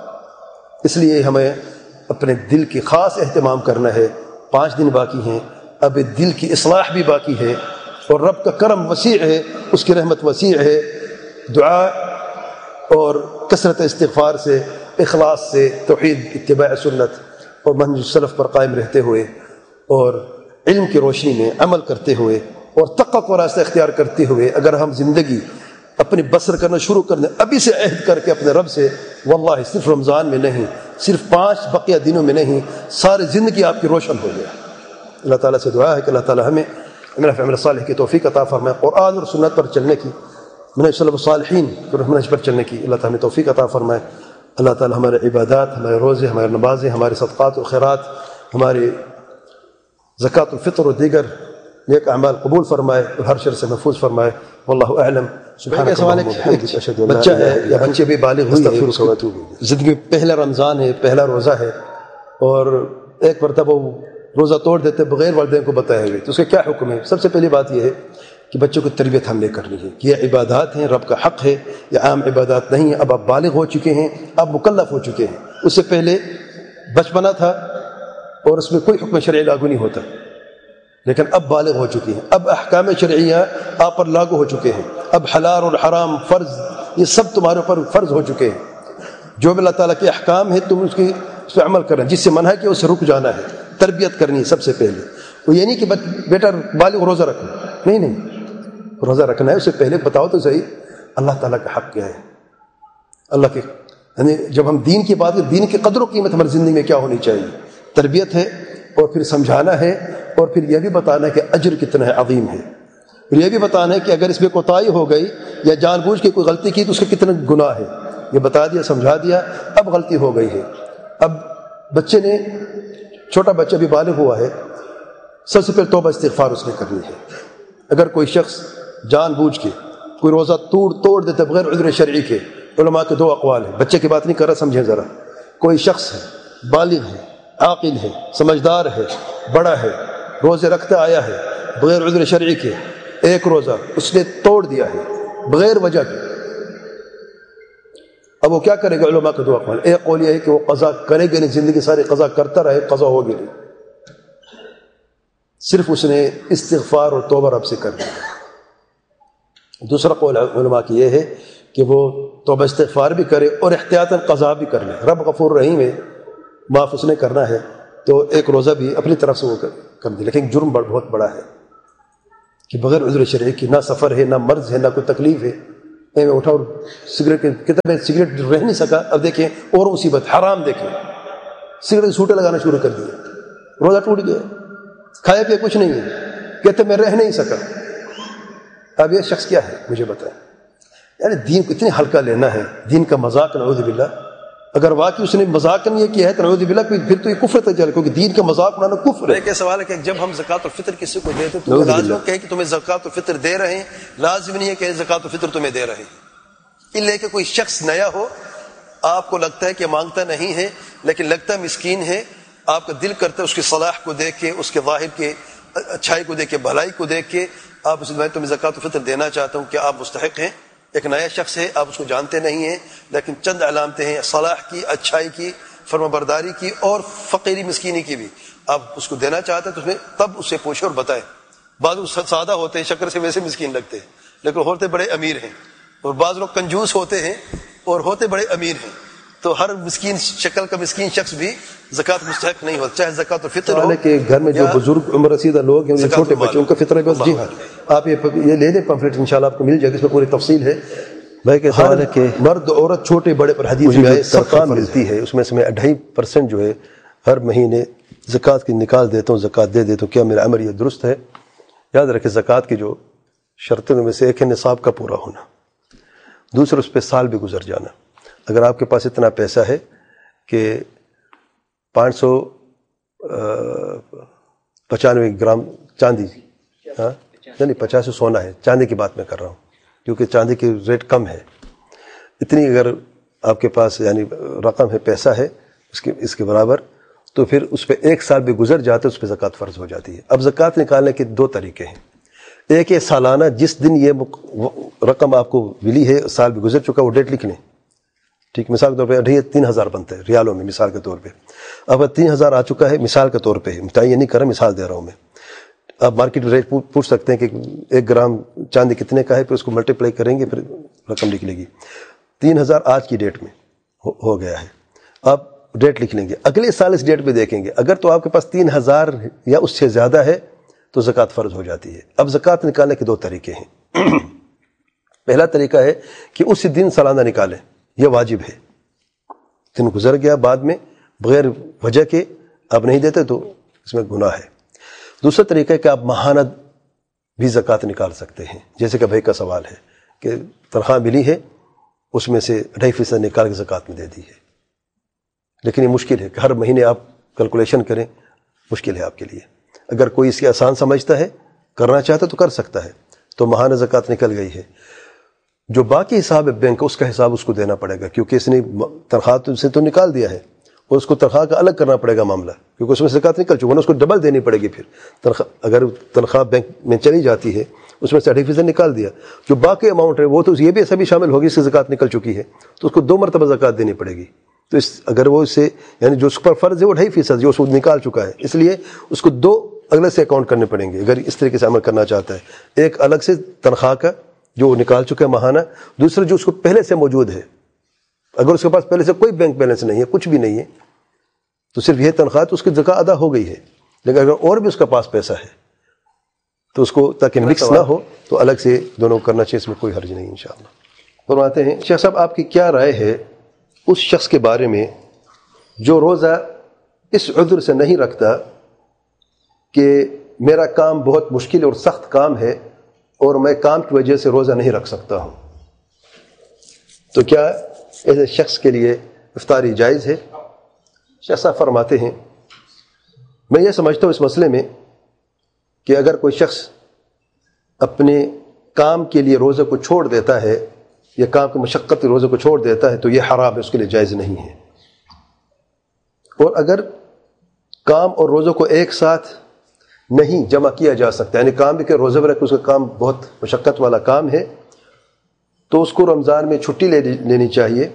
[SPEAKER 1] اس لیے ہمیں اپنے دل کی خاص اہتمام کرنا ہے۔ پانچ دن باقی ہیں، اب دل کی اصلاح بھی باقی ہے، اور رب کا کرم وسیع ہے، اس کی رحمت وسیع ہے۔ دعا اور کثرت استغفار سے، اخلاص سے، توحید، اتباع سنت اور منہج السلف پر قائم رہتے ہوئے، اور علم کی روشنی میں عمل کرتے ہوئے، اور تقوی کا راستہ اختیار کرتے ہوئے، اگر ہم زندگی اپنی بسر کرنا شروع کر دیں ابھی سے، عہد کر کے اپنے رب سے، واللہ صرف رمضان میں نہیں، صرف پانچ بقیہ دنوں میں نہیں، ساری زندگی آپ کی روشن ہو جائے۔ اللہ تعالیٰ سے دعا ہے کہ اللہ تعالیٰ ہمیں عمل صالح کی توفیق عطا فرمائے، قرآن اور سنت پر چلنے کی، منہج سلف الصالحین کے منہج پر چلنے کی اللہ تعالیٰ ہمیں توفیق عطا فرمائے۔ اللہ تعالیٰ ہمارے عبادات، ہمارے روزے، ہمارے نمازیں، ہمارے صدقات و خیرات، ہمارے زکوٰۃ الفطر اور دیگر نیک اعمال قبول فرمائے، اور ہر شر سے محفوظ فرمائے۔ واللہ اعلم۔ سبحانک اللہم وبحمدک، بچہ ہے یا بچے بھی بالغ ہوئی ہے، زندگی میں پہلا رمضان ہے، پہلا روزہ ہے، اور ایک مرتبہ وہ روزہ توڑ دیتے بغیر والدین کو بتائے ہوئے، تو اس کا کیا حکم ہے؟ سب سے پہلی بات یہ ہے کہ بچوں کی تربیت ہم نے کرنی ہے کہ یہ عبادات ہیں، رب کا حق ہے، یہ عام عبادات نہیں ہیں۔ اب آپ بالغ ہو چکے ہیں، اب مکلف ہو چکے ہیں۔ اس سے پہلے بچپنا تھا اور اس میں کوئی حکم شرعی لاگو نہیں ہوتا، لیکن اب بالغ ہو چکے ہیں، اب احکام شرعیہ آپ پر لاگو ہو چکے ہیں، اب حلال اور حرام، فرض، یہ سب تمہارے اوپر فرض ہو چکے ہیں۔ جو بھی اللہ تعالیٰ کے احکام ہے تم اس کی اس پہ عمل کرنا، جس سے منع کیا اس سے رک جانا ہے، تربیت کرنی ہے سب سے پہلے۔ وہ یہ نہیں کہ بیٹا بالغ روزہ رکھو، نہیں نہیں، روزہ رکھنا ہے، اس سے پہلے بتاؤ تو صحیح اللہ تعالیٰ کا حق کیا ہے، اللہ کے، یعنی جب ہم دین کی بات کریں، دین کی قدر و قیمت ہماری زندگی میں کیا ہونی چاہیے، تربیت ہے، اور پھر سمجھانا ہے، اور پھر یہ بھی بتانا ہے کہ اجر کتنا ہے، عظیم ہے، اور یہ بھی بتانا ہے کہ اگر اس میں کوتاہی ہو گئی یا جان بوجھ کے کوئی غلطی کی تو اس کا کتنا گناہ ہے، یہ بتا دیا، سمجھا دیا۔ اب غلطی ہو گئی ہے، اب بچے نے، چھوٹا بچہ بھی بالغ ہوا ہے، سب سے پہلے توبہ استغفار اس نے کرنی ہے۔ اگر کوئی شخص جان بوجھ کے کوئی روزہ توڑ توڑ دیتا بغیر عذر شرعی کے، علماء کے دو اقوال ہیں، بچے کی بات نہیں کر رہا، سمجھیں ذرا۔ کوئی شخص ہے، بالغ ہے، عاقل ہے، سمجھدار ہے، بڑا ہے، روزے رکھتا آیا ہے بغیر عذر شرعی کے، ایک روزہ اس نے توڑ دیا ہے بغیر وجہ کے، اب وہ کیا کرے گا؟ علماء کے دو اقوال، ایک قول یہ ہے کہ وہ قضا کرے گا نہیں، زندگی ساری قضا کرتا رہے، قضا ہوگی نہیں، صرف اس نے استغفار اور توبہ رب سے کر دیا۔ دوسرا قول علماء کی یہ ہے کہ وہ توبہ استغفار بھی کرے اور احتیاطاً قضا بھی کر لے، رب غفور رحیم ہے، معاف اس نے کرنا ہے، تو ایک روزہ بھی اپنی طرف سے وہ کر دے، لیکن جرم بہت بڑا ہے۔ کہ بغیر عذر شرعی کی نہ سفر ہے، نہ مرض ہے، نہ کوئی تکلیف ہے، میں اٹھا اور سگریٹ کے کتنے سگریٹ رہ نہیں سکا، اب دیکھیں اور مصیبت حرام، دیکھیں سگریٹ کے سوٹے لگانا شروع کر دیے، روزہ ٹوٹ گیا، کھایا پیا کچھ نہیں ہے، کہتے میں رہ نہیں سکا. اب یہ شخص کیا ہے مجھے بتائیں؟ یعنی دین کو اتنے ہلکا لینا ہے، دین کا مذاق، نعوذ باللہ. اگر واقعی اس نے مذاق یہ کیا ہے تو نعوذ باللہ پھر تو یہ کفر تک چلے، کیونکہ دین کا مذاق اڑانا کفر ہے. ایک سوال ہے کہ جب ہم زکوٰۃ الفطر کسی کو دیتے تو لازم کہے کہ تمہیں زکوٰۃ الفطر دے رہے ہیں، لازم نہیں ہے کہ زکوٰۃ الفطر تمہیں دے رہے ہیں. لے کے کوئی شخص نیا ہو، آپ کو لگتا ہے کہ مانگتا نہیں ہے لیکن لگتا ہے مسکین ہے، آپ کا دل کرتا ہے اس کی صلاح کو دیکھ کے، اس کے ظاہر کے اچھائی کو دیکھ کے، بھلائی کو دیکھ کے آپ اسے میں تمہیں زکوٰۃ الفطر دینا چاہتا ہوں، کہ آپ مستحق ہیں. ایک نیا شخص ہے، آپ اس کو جانتے نہیں ہیں، لیکن چند علامتیں ہیں صلاح کی، اچھائی کی، فرما برداری کی اور فقیری مسکینی کی بھی، آپ اس کو دینا چاہتے ہیں تو اس میں تب اس سے پوچھے اور بتائیں. بعض لوگ سادہ ہوتے ہیں، شکر سے ویسے مسکین لگتے ہیں لیکن ہوتے بڑے امیر ہیں، اور بعض لوگ کنجوس ہوتے ہیں اور ہوتے بڑے امیر ہیں. تو ہر مسکین شکل کا مسکین شخص بھی زکوٰۃ مستحق نہیں ہوتا، چاہے زکوٰۃ الفطر ہو
[SPEAKER 2] کہ گھر میں جو بزرگ عمر رسیدہ لوگ ہیں، چھوٹے بچوں ان کا فطر ہے بس. جی ہاں، آپ یہ لے لیں پمفلٹ، انشاءاللہ آپ کو مل جائے گا، اس میں پوری تفصیل ہے.
[SPEAKER 1] بھائی کہ سوال ہے کہ
[SPEAKER 2] مرد عورت چھوٹے بڑے پر حدیث میں تنخواہ ملتی ہے، اس میں سے میں ڈھائی پرسنٹ جو ہے ہر مہینے زکوٰۃ کی نکال دیتا ہوں، زکوٰۃ دے دیتا ہوں. کیا میرا عمل یہ درست ہے؟ یاد رکھیں زکوٰۃ کی جو شرطوں میں سے ایک ہے نصاب کا پورا ہونا، دوسرا اس پہ سال بھی گزر جانا. اگر آپ کے پاس اتنا پیسہ ہے کہ پانچ سو پچانوے گرام چاندی، ہاں نہیں پچاس سونا ہے، چاندی کی بات میں کر رہا ہوں کیونکہ چاندی کی ریٹ کم ہے، اتنی اگر آپ کے پاس یعنی رقم ہے، پیسہ ہے اس کے اس کے برابر، تو پھر اس پہ ایک سال بھی گزر جاتا ہے، اس پہ زکوٰۃ فرض ہو جاتی ہے. اب زکوٰۃ نکالنے کے دو طریقے ہیں. ایک ہے سالانہ، جس دن یہ رقم آپ کو ملی ہے سال بھی گزر چکا، وہ ڈیٹ لکھ لیں. ٹھیک، مثال کے طور پہ ڈھائی تین ہزار بنتا ہے ریالوں میں، مثال کے طور پہ اب تین ہزار آ چکا ہے، مثال کے طور پہ یہ نہیں کر رہا، مثال دے رہا ہوں میں. آپ مارکیٹ ریٹ پوچھ سکتے ہیں کہ ایک گرام چاندی کتنے کا ہے، پھر اس کو ملٹیپلائی کریں گے، پھر رقم نکلے گی. تین ہزار آج کی ڈیٹ میں ہو گیا ہے، آپ ڈیٹ لکھ لیں گے، اگلے سال اس ڈیٹ پہ دیکھیں گے، اگر تو آپ کے پاس تین ہزار یا اس سے زیادہ ہے تو زکوٰۃ فرض ہو جاتی ہے. اب زکوٰۃ نکالنے کے دو طریقے ہیں. پہلا طریقہ ہے کہ اسی دن سالانہ نکالیں، یہ واجب ہے. دن گزر گیا بعد میں بغیر وجہ کے آپ نہیں دیتے تو اس میں گناہ ہے. دوسرا طریقہ ہے کہ آپ ماہانہ بھی زکوٰۃ نکال سکتے ہیں، جیسے کہ بھائی کا سوال ہے کہ تنخواہ ملی ہے اس میں سے ڈھائی فیصد نکال کے زکوٰۃ میں دے دی ہے، لیکن یہ مشکل ہے کہ ہر مہینے آپ کیلکولیشن کریں، مشکل ہے آپ کے لیے. اگر کوئی اس کی آسان سمجھتا ہے، کرنا چاہتا تو کر سکتا ہے، تو ماہانہ زکوٰۃ نکل گئی ہے. جو باقی حساب ہے بینک کا، اس کا حساب اس کو دینا پڑے گا، کیونکہ اس نے تنخواہ سے تو نکال دیا ہے، اور اس کو تنخواہ کا الگ کرنا پڑے گا معاملہ، کیونکہ اس میں سے زکوٰۃ نکل چکا ہے، اس کو ڈبل دینی پڑے گی. پھر تنخواہ اگر تنخواہ بینک میں چلی جاتی ہے، اس میں سے اڑھائی فیصد نکال دیا، جو باقی اماؤنٹ ہے وہ تو یہ بھی سبھی شامل ہوگی، اس سے زکوٰۃ نکل چکی ہے، تو اس کو دو مرتبہ زکوٰۃ دینی پڑے گی. تو اس اگر وہ اس سے یعنی جو اس پر فرض ہے وہ ڈھائی فیصد جو اس کو نکال چکا ہے، اس لیے اس کو دو اگلے سے اکاؤنٹ کرنے پڑیں گے اگر اس طریقے سے عمل کرنا چاہتا ہے. ایک الگ سے تنخواہ کا جو وہ نکال چکا ہے ماہانہ، دوسرا جو اس کو پہلے سے موجود ہے. اگر اس کے پاس پہلے سے کوئی بینک بیلنس نہیں ہے، کچھ بھی نہیں ہے، تو صرف یہ تنخواہ تو اس کی زکوٰۃ ادا ہو گئی ہے. لیکن اگر اور بھی اس کے پاس پیسہ ہے تو اس کو تاکہ مکس نہ ہو تو الگ سے دونوں کرنا چاہیے، اس میں کوئی حرج نہیں انشاءاللہ. فرماتے ہیں شیخ صاحب آپ کی کیا رائے ہے اس شخص کے بارے میں جو روزہ اس عذر سے نہیں رکھتا کہ میرا کام بہت مشکل اور سخت کام ہے اور میں کام کی وجہ سے روزہ نہیں رکھ سکتا ہوں، تو کیا ایسے شخص کے لیے افطاری جائز ہے؟ شیخ صاحب فرماتے ہیں میں یہ سمجھتا ہوں اس مسئلے میں کہ اگر کوئی شخص اپنے کام کے لیے روزے کو چھوڑ دیتا ہے یا کام کی مشقت روزے کو چھوڑ دیتا ہے تو یہ حرام ہے، اس کے لیے جائز نہیں ہے. اور اگر کام اور روزوں کو ایک ساتھ نہیں جمع کیا جا سکتا، یعنی کام بھی کہ روزے میں رکھ اس کا کام بہت مشقت والا کام ہے، تو اس کو رمضان میں چھٹی لے لینی چاہیے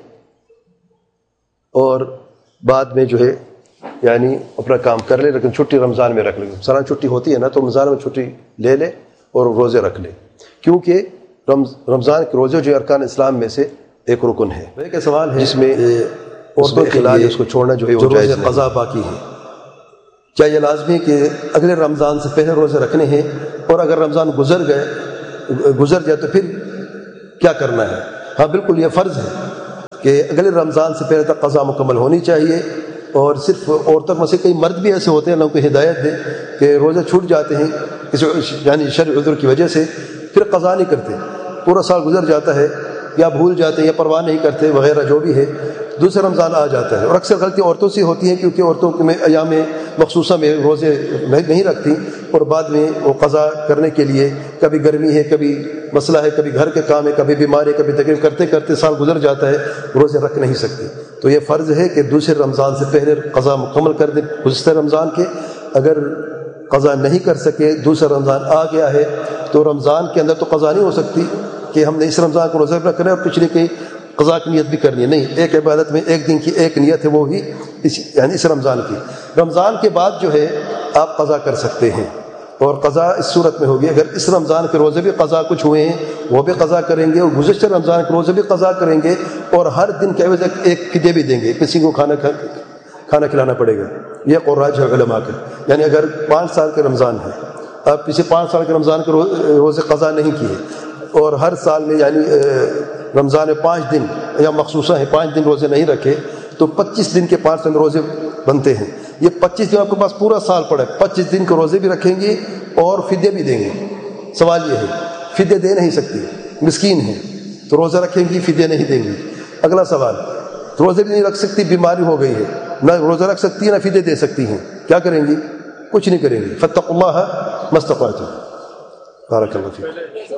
[SPEAKER 2] اور بعد میں جو ہے یعنی اپنا کام کر لے، لیکن چھٹی رمضان میں رکھ لے. سالانہ چھٹی ہوتی ہے نا، تو رمضان میں چھٹی لے لے اور روزے رکھ لے، کیونکہ رمضان کے روزے جو ارکان اسلام میں سے ایک رکن ہے. ایک سوال ہے جس میں عورتوں کے علاج اس کو چھوڑنا جو ہے وہ جائز نہیں. قضا باقی ہے، کیا یہ لازمی کہ اگلے رمضان سے پہلے روزے رکھنے ہیں
[SPEAKER 1] اور اگر رمضان گزر گئے گزر جائے تو پھر کیا کرنا ہے؟ ہاں بالکل یہ فرض ہے کہ اگلے رمضان سے پہلے تک قضا مکمل ہونی چاہیے. اور صرف عورتوں میں سے کئی مرد بھی ایسے ہوتے ہیں، اللہ کو ہدایت دے، کہ روزے چھوٹ جاتے ہیں کسی یعنی شرعی عذر کی وجہ سے، پھر قضا نہیں کرتے، پورا سال گزر جاتا ہے، یا بھول جاتے ہیں یا پرواہ نہیں کرتے وغیرہ جو بھی ہے، دوسرا رمضان آ جاتا ہے. اور اکثر غلطی عورتوں سے ہوتی ہیں کیونکہ عورتوں میں ایام مخصوصہ میں روزے نہیں رکھتی، اور بعد میں وہ قضا کرنے کے لیے کبھی گرمی ہے، کبھی مسئلہ ہے، کبھی گھر کے کام ہے، کبھی بیماری ہے، کبھی تکلیف، کرتے کرتے سال گزر جاتا ہے، روزے رکھ نہیں سکتی. تو یہ فرض ہے کہ دوسرے رمضان سے پہلے قضا مکمل کر دیں گزشتہ رمضان کے. اگر قضا نہیں کر سکے، دوسرا رمضان آ گیا ہے، تو رمضان کے اندر تو قضا نہیں ہو سکتی کہ ہم نے اس رمضان کو روزہ رکھنا ہے اور پچھلے کی قضا کی نیت بھی کرنی ہے. نہیں، ایک عبادت میں ایک دن کی ایک نیت ہے، وہ ہی اس یعنی اس رمضان کی. رمضان کے بعد جو ہے آپ قضا کر سکتے ہیں، اور قضا اس صورت میں ہوگی اگر اس رمضان کے روزے بھی قضا کچھ ہوئے ہیں وہ بھی قضا کریں گے، اور گزشتہ رمضان کے روزے بھی قضا کریں گے، اور ہر دن کے عوض ایک فدیہ بھی دیں گے، کسی کو کھانا کھانا کھلانا پڑے گا. یہ قراج ہے علماء کا. یعنی اگر پانچ سال کے رمضان ہے، آپ پچھلے پانچ سال کے رمضان کے روزے قضا نہیں کیے، اور ہر سال میں یعنی رمضان میں پانچ دن یا مخصوصہ ہے پانچ دن روزے نہیں رکھے، تو پچیس دن کے پانچ دن روزے بنتے ہیں. یہ پچیس دن آپ کے پاس پورا سال پڑا ہے، پچیس دن کے روزے بھی رکھیں گے اور فدیہ بھی دیں گے. سوال یہ ہے فدیہ دے نہیں سکتی، مسکین ہے تو روزہ رکھیں گی، فدیہ نہیں دیں گی. اگلا سوال، روزے بھی نہیں رکھ سکتی، بیماری ہو گئی ہے، نہ روزہ رکھ سکتی ہے نہ فدیہ دے سکتی ہیں، کیا کریں گی؟ کچھ نہیں کریں گی. فاتقوا اللہ ما استطعتم. بارک اللہ فیک.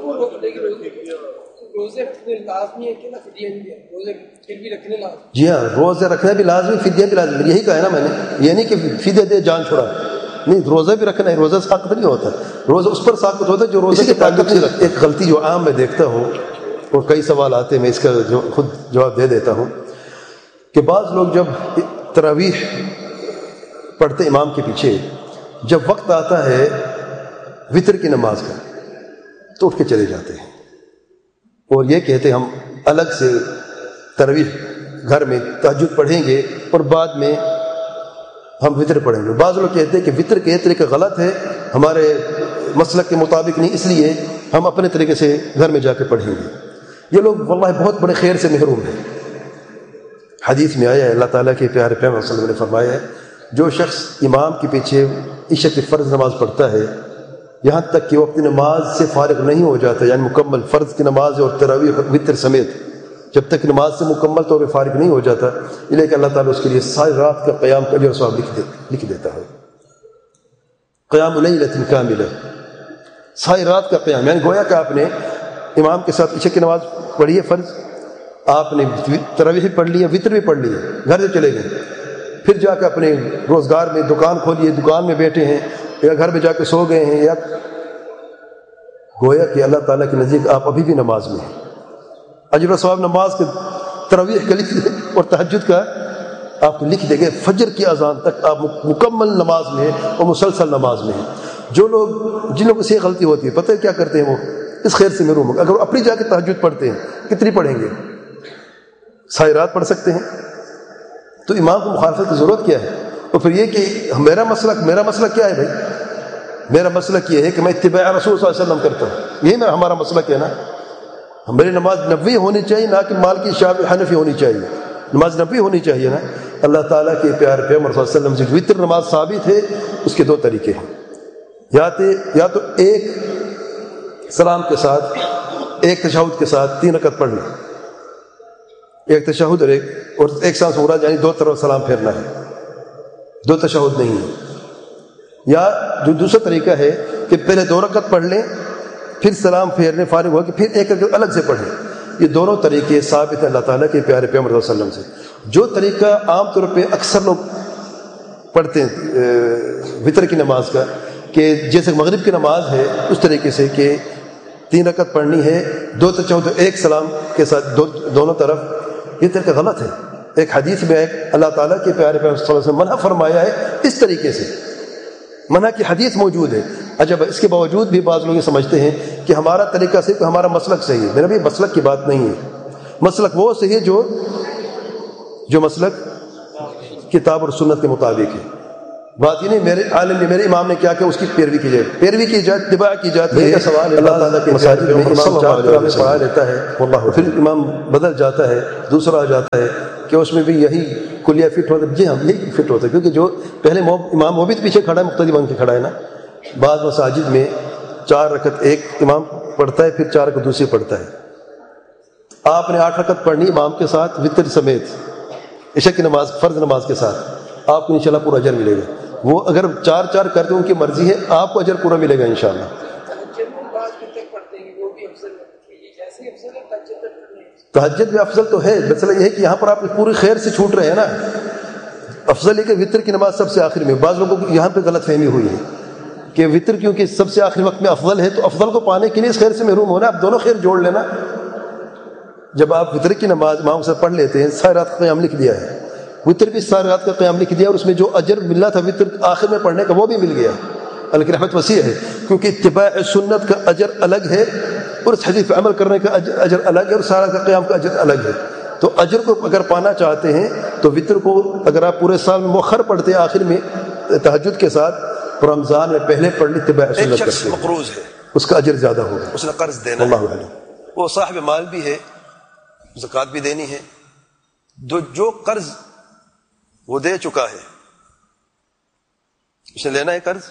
[SPEAKER 3] روزے رکھنے لازمی ہے کہ نہ فدیہ بھی ہے؟ روزے پھر بھی رکھنے لازمی؟
[SPEAKER 1] جی ہاں، روزے رکھنا بھی لازمی، فدیہ بھی لازمی. یہی کہا ہے نا میں نے، یہ نہیں کہ فدیہ دے جان چھوڑا. نہیں، روزہ بھی رکھنا ہے، روزہ ثابت نہیں ہوتا. روزہ اس پر ثابت ہوتا ہے جو روزے کی طاقت نہیں رکھتا. ایک غلطی جو عام میں دیکھتا ہوں، اور کئی سوال آتے ہیں، میں اس کا جو خود جواب دے دیتا ہوں، کہ بعض لوگ جب تراویح پڑھتے امام کے پیچھے، جب وقت آتا ہے وطر کی نماز کا تو اٹھ کے چلے جاتے ہیں، اور یہ کہتے ہیں ہم الگ سے تراویح گھر میں تہجد پڑھیں گے اور بعد میں ہم وطر پڑھیں گے. بعض لوگ کہتے ہیں کہ وطر کے طریقہ غلط ہے، ہمارے مسلک کے مطابق نہیں، اس لیے ہم اپنے طریقے سے گھر میں جا کے پڑھیں گے. یہ لوگ واللہ بہت بڑے خیر سے محروم ہیں. حدیث میں آیا ہے، اللہ تعالیٰ کے پیارے پیغمبر صلی اللہ علیہ وسلم نے فرمایا ہے، جو شخص امام کے پیچھے عشاء کی فرض نماز پڑھتا ہے یہاں تک کہ وہ اپنی نماز سے فارغ نہیں ہو جاتا، یعنی مکمل فرض کی نماز اور تراویح وطر سمیت جب تک نماز سے مکمل طور پہ فارغ نہیں ہو جاتا، اس لیے کہ اللہ تعالیٰ اس کے لیے ساری رات کا قیام کا اجر و ثواب لکھ دے لکھ دیتا ہے. قیام لیلۃ کاملہ، ساری رات کا قیام، یعنی گویا کہ آپ نے امام کے ساتھ عشاء کی نماز پڑھی ہے فرض، آپ نے تراویح پڑھ لی ہے، وطر بھی پڑھ لی ہے، گھر سے چلے گئے، پھر جا کے اپنے روزگار میں دکان کھولی ہے، دکان میں بیٹھے ہیں، یا گھر میں جا کے سو گئے ہیں، یا گویا کہ اللہ تعالیٰ کے نزدیک آپ ابھی بھی نماز میں ہیں. اجر و ثواب نماز کے تراویح کا لکھ دیں اور تہجد کا آپ لکھ دیں گے. فجر کی اذان تک آپ مکمل نماز میں ہیں اور مسلسل نماز میں ہیں. جو لوگ جن لوگوں سے یہ غلطی ہوتی ہے، پتہ ہے کیا کرتے ہیں، وہ اس خیر سے محروم ہو. اگر وہ اپنی جا کے تہجد پڑھتے ہیں، کتنی پڑھیں گے؟ ساری رات پڑھ سکتے ہیں. تو امام کو مخالفت کی ضرورت کیا ہے؟ اور پھر یہ کہ میرا مسلک میرا مسلک کیا ہے بھائی؟ میرا مسلک یہ ہے کہ میں اتباع رسول صلی اللہ علیہ وسلم کرتا ہوں. یہی میرا ہمارا مسلک ہے نا. ہماری نماز نبوی ہونی چاہیے، نہ کہ مالکی شافعی حنفی ہونی چاہیے. نماز نبوی ہونی چاہیے نا. اللہ تعالیٰ کے پیارے پیغمبر صلی اللہ علیہ وسلم سے وطر نماز ثابت ہے، اس کے دو طریقے ہیں. یا تو یا تو ایک سلام کے ساتھ، ایک تشہد کے ساتھ تین رکعت پڑھنا، ایک تشہد اور ایک اور ایک ساتھ سورہ، یعنی دو طرف سلام پھیرنا ہے، دو تشہد نہیں ہے. یا جو دوسرا طریقہ ہے کہ پہلے دو رکعت پڑھ لیں، پھر سلام پھیرنے فارغ ہو کے پھر ایک رکعت الگ سے پڑھیں. یہ دونوں طریقے ثابت ہیں اللہ تعالیٰ کے پیارے پیغمبر صلی اللہ علیہ وسلم سے. جو طریقہ عام طور پہ اکثر لوگ پڑھتے ہیں وطر کی نماز کا، کہ جیسے مغرب کی نماز ہے اس طریقے سے کہ تین رکعت پڑھنی ہے، دو تشہد ایک سلام کے ساتھ دو دونوں طرف، یہ طریقہ غلط ہے. ایک حدیث میں ایک اللہ تعالیٰ کے پیارے پیغمبر صلی اللہ علیہ وسلم منع فرمایا ہے اس طریقے سے، منع کی حدیث موجود ہے. اجب اس کے باوجود بھی بعض لوگ یہ سمجھتے ہیں کہ ہمارا طریقہ صرف ہمارا مسلک صحیح ہے. میرا بھی مسلک کی بات نہیں ہے. مسلک وہ صحیح ہے جو جو مسلک کتاب اور سنت کے مطابق ہے. بات یہ نہیں میرے عالم نے میرے امام نے کیا کہ اس کی پیروی کی جائے، پیروی کی جائے، اتباع کی جاتی ہے.
[SPEAKER 2] سوال
[SPEAKER 1] اللہ تعالیٰ کے مساجد میں امام چار طرح میں پڑھا لیتا ہے،
[SPEAKER 2] واللہ
[SPEAKER 1] پھر امام بدل جاتا ہے، دوسرا آ جاتا ہے کہ اس میں بھی یہی کلیہ فٹ ہوتا ہے. جی ہاں یہی فٹ ہوتا ہے، کیونکہ جو پہلے امام وہ بھی تو پیچھے کھڑا ہے، مقتدی بن کے کھڑا ہے نا. بعض مساجد میں چار رکعت ایک امام پڑھتا ہے، پھر چار رکعت دوسری پڑھتا ہے. آپ نے آٹھ رکعت پڑھنی امام کے ساتھ وتر سمیت عشاء کی نماز فرض نماز کے ساتھ، آپ کو انشاءاللہ پورا اجر ملے گا. وہ اگر چار چار کرتے ان کی مرضی ہے، آپ کو اجر پورا ملے گا انشاءاللہ. تہجد بھی افضل تو ہے، مسئلہ یہ ہے کہ یہاں پر آپ پوری خیر سے چھوٹ رہے ہیں نا. افضل ہے کہ وتر کی نماز سب سے آخر میں. بعض لوگوں کو یہاں پہ غلط فہمی ہوئی ہے کہ وتر کیونکہ سب سے آخری وقت میں افضل ہے تو افضل کو پانے کے لیے اس خیر سے محروم ہونا. آپ دونوں خیر جوڑ لینا. جب آپ وتر کی نماز امام سے پڑھ لیتے ہیں، ساری رات کا قیام لکھ دیا ہے، وتر بھی ساری رات کا قیام لکھ دیا، اور اس میں جو اجر ملا تھا وتر آخر میں پڑھنے کا وہ بھی مل گیا. اللہ کی رحمت وسیع ہے، کیونکہ اتباع سنت کا اجر الگ ہے اور اس حدیث پہ عمل کرنے کا اجر الگ ہے، اور سارا کا قیام کا اجر الگ ہے. تو اجر کو اگر پانا چاہتے ہیں تو وتر کو اگر آپ پورے سال میں مؤخر پڑھتے ہیں آخر میں تہجد کے ساتھ، رمضان میں پہلے پڑھ لی اتباع سنت کرتے ہیں، مقروض ہے اس کا اجر زیادہ ہوگا. اس نے قرض دینا ہے، وہ صاحب مال بھی ہے، زکوٰۃ بھی دینی ہے. جو قرض وہ دے چکا ہے اس نے لینا ہے قرض،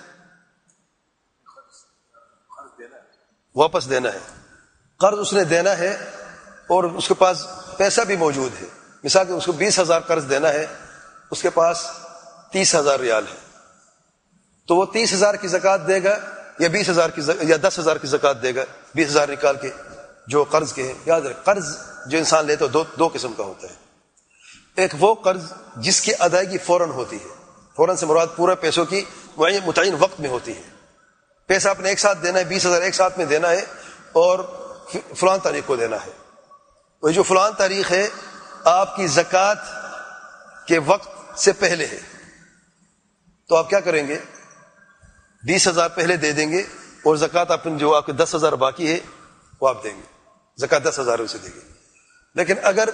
[SPEAKER 1] واپس دینا ہے. قرض اس نے دینا ہے اور اس کے پاس پیسہ بھی موجود ہے. مثال کہ اس کو بیس ہزار قرض دینا ہے، اس کے پاس تیس ہزار ریال ہے، تو وہ تیس ہزار کی زکوٰۃ دے گا یا بیس ہزار کی یا دس ہزار کی زکوٰۃ دے گا، بیس ہزار نکال کے جو قرض کے ہیں. یاد رکھ قرض جو انسان لیتا ہے دو دو قسم کا ہوتا ہے. ایک وہ قرض جس کی ادائیگی فوراً ہوتی ہے، فوراً سے مراد پورا پیسوں کی متعین وقت میں ہوتی ہے. پیسہ آپ نے ایک ساتھ دینا ہے، بیس ہزار ایک ساتھ میں دینا ہے اور فلان تاریخ کو دینا ہے. وہ جو فلان تاریخ ہے آپ کی زکوٰۃ کے وقت سے پہلے ہے، تو آپ کیا کریں گے؟ بیس ہزار پہلے دے دیں گے اور زکوٰۃ آپ جو آپ کے دس ہزار باقی ہے وہ آپ دیں گے، زکوٰۃ دس ہزار اسے دیں گے. لیکن اگر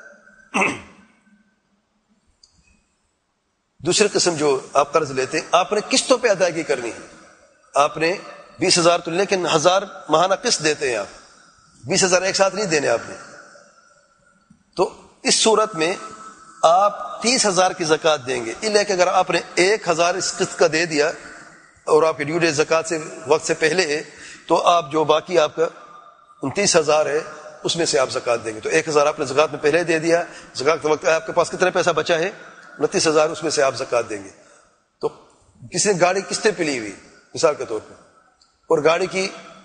[SPEAKER 1] دوسری قسم جو آپ قرض لیتے ہیں، آپ نے قسطوں پہ ادائیگی کرنی ہے. آپ نے بیس ہزار تو لیکن ہزار ماہانہ قسط دیتے ہیں، آپ بیس ہزار ایک ساتھ نہیں دینے آپ نے. تو اس صورت میں آپ تیس ہزار کی زکوٰۃ دیں گے. لیکن اگر آپ نے ایک ہزار اس قسط کا دے دیا اور آپ کی ڈیو ڈیٹ زکوٰۃ سے وقت سے پہلے ہے، تو آپ جو باقی آپ کا انتیس ہزار ہے اس میں سے آپ زکوٰۃ دیں گے. تو ایک ہزار آپ نے زکوٰۃ میں پہلے دے دیا، زکوٰۃ کے وقت آپ کے پاس کتنا پیسہ بچا ہے؟ انتیس ہزار، اس میں سے آپ زکوٰۃ دیں گے. تو کسی نے گاڑی قسطیں پہ لی ہوئی مثال کے طور پہ، اور گاڑی کی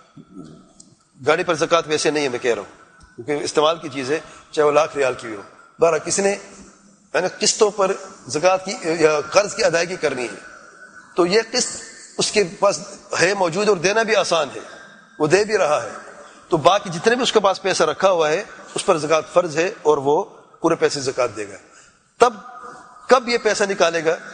[SPEAKER 1] گاڑی پر زکوٰۃ ویسے نہیں ہے، میں کہہ رہا ہوں کیونکہ استعمال کی چیز ہے، چاہے وہ لاکھ ریال کی ہو. بارہ کسی نے یعنی قسطوں پر زکوٰۃ کی یا قرض کی ادائیگی کرنی ہے، تو یہ قسط اس کے پاس ہے موجود اور دینا بھی آسان ہے، وہ دے بھی رہا ہے. تو باقی جتنے بھی اس کے پاس پیسہ رکھا ہوا ہے اس پر زکوٰۃ فرض ہے اور وہ پورے پیسے زکوٰۃ دے گا. تب کب یہ پیسہ نکالے گا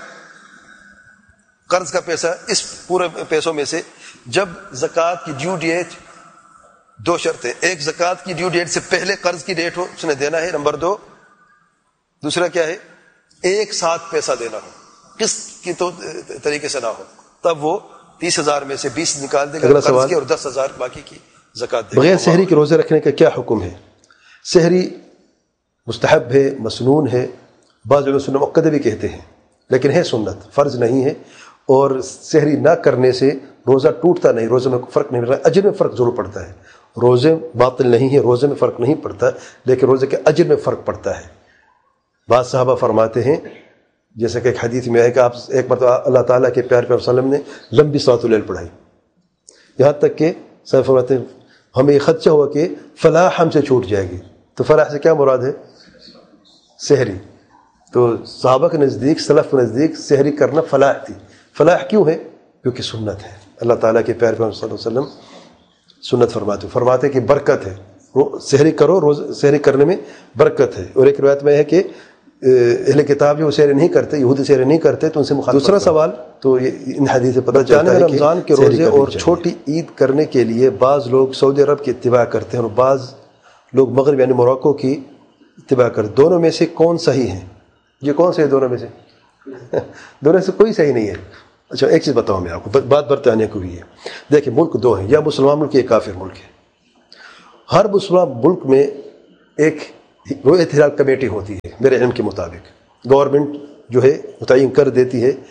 [SPEAKER 1] قرض کا پیسہ اس پورے پیسوں میں سے؟ جب زکوٰۃ کی ڈیو ڈیٹ، دو شرطیں، ایک زکوٰۃ کی ڈیو ڈیٹ سے پہلے قرض کی ڈیٹ ہو اس نے دینا ہے، نمبر دو دوسرا کیا ہے؟ ایک ساتھ پیسہ دینا ہو، قسط کی تو طریقے سے نہ ہو. تب وہ تیس ہزار میں سے بیس نکال دے گا قرض کی اور دس ہزار باقی کی زکوٰۃ دے گا.
[SPEAKER 2] بغیر سحری کے روزے رکھنے کا کیا حکم ہے؟ سحری مستحب ہے، مسنون ہے، بعض لوگ سنت مؤکدہ بھی کہتے ہیں، لیکن ہے سنت، فرض نہیں ہے. اور سحری نہ کرنے سے روزہ ٹوٹتا نہیں، روزے میں فرق نہیں پڑتا. اجر میں فرق ضرور پڑتا ہے، روزے باطل نہیں ہے، روزے میں فرق نہیں پڑتا، لیکن روزے کے اجر میں فرق پڑتا ہے. بعض صحابہ فرماتے ہیں جیسے کہ ایک حدیث میں ہے کہ آپ ایک بار اللہ تعالیٰ کے پیارے پیغمبر صلی اللہ علیہ وسلم نے لمبی صلاۃ اللیل پڑھائی، یہاں تک کہ صحابہ فرماتے ہیں ہمیں یہ خدشہ ہوا کہ فلاح ہم سے چھوٹ جائے گی. تو فلاح سے کیا مراد ہے؟ سحری. تو صحابہ کے نزدیک، سلف کے نزدیک سحری کرنا فلاح تھی. فلاح کیوں ہے؟ کیونکہ سنت ہے. اللہ تعالیٰ کے پیارے پیغمبر صلی اللہ علیہ وسلم سنت فرماتے فرماتے کہ برکت ہے، سحری کرو، روز سحری کرنے میں برکت ہے. اور ایک روایت میں ہے کہ اہل کتاب جو سحری نہیں کرتے، یہودی سحری نہیں کرتے تو ان سے مخالفت. دوسرا سوال تو یہ ان حدیث سے پتہ چلتا ہے کہ رمضان کے روزے اور چھوٹی عید کرنے کے لیے بعض لوگ سعودی عرب کی اتباع کرتے ہیں اور بعض لوگ مغرب یعنی موراکو کی اتباع کرتے ہیں. دونوں میں سے کون صحیح ہے؟ یہ کون سے ہے دونوں میں سے؟ دونوں سے کوئی صحیح نہیں ہے. اچھا ایک چیز بتاؤں میں آپ کو, بات برطانیہ کو بھی ہے. دیکھیں ملک دو ہیں, یا مسلمان ملک یا کافر ملک ہے. ہر مسلمان ملک میں ایک رؤیت ہلال کمیٹی ہوتی ہے میرے علم کے مطابق. گورنمنٹ جو ہے متعین کر دیتی ہے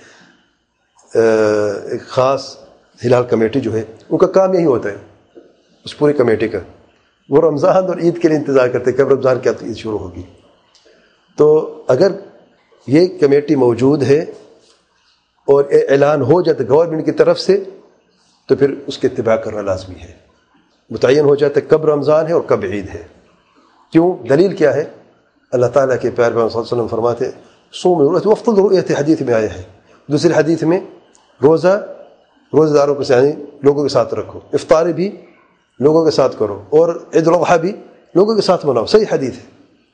[SPEAKER 2] ایک خاص ہلال کمیٹی جو ہے, ان کا کام یہی ہوتا ہے اس پوری کمیٹی کا. وہ رمضان اور عید کے لیے انتظار کرتے ہیں کب رمضان کی عید شروع ہوگی. تو اگر یہ کمیٹی موجود ہے اور اعلان ہو جاتا گورنمنٹ کی طرف سے, تو پھر اس کی اتباع کرنا لازمی ہے. متعین ہو جاتا ہے کب رمضان ہے اور کب عید ہے. کیوں؟ دلیل کیا ہے؟ اللہ تعالیٰ کے پیارے پیغمبر صلی اللہ علیہ وسلم فرماتے صوم وفت الرؤیت, حدیث میں آیا ہے. دوسری حدیث میں روزہ روزہ داروں کے یعنی لوگوں کے ساتھ رکھو, افطاری بھی لوگوں کے ساتھ کرو, اور عید الاضحیٰ بھی لوگوں کے ساتھ مناؤ. صحیح حدیث ہے.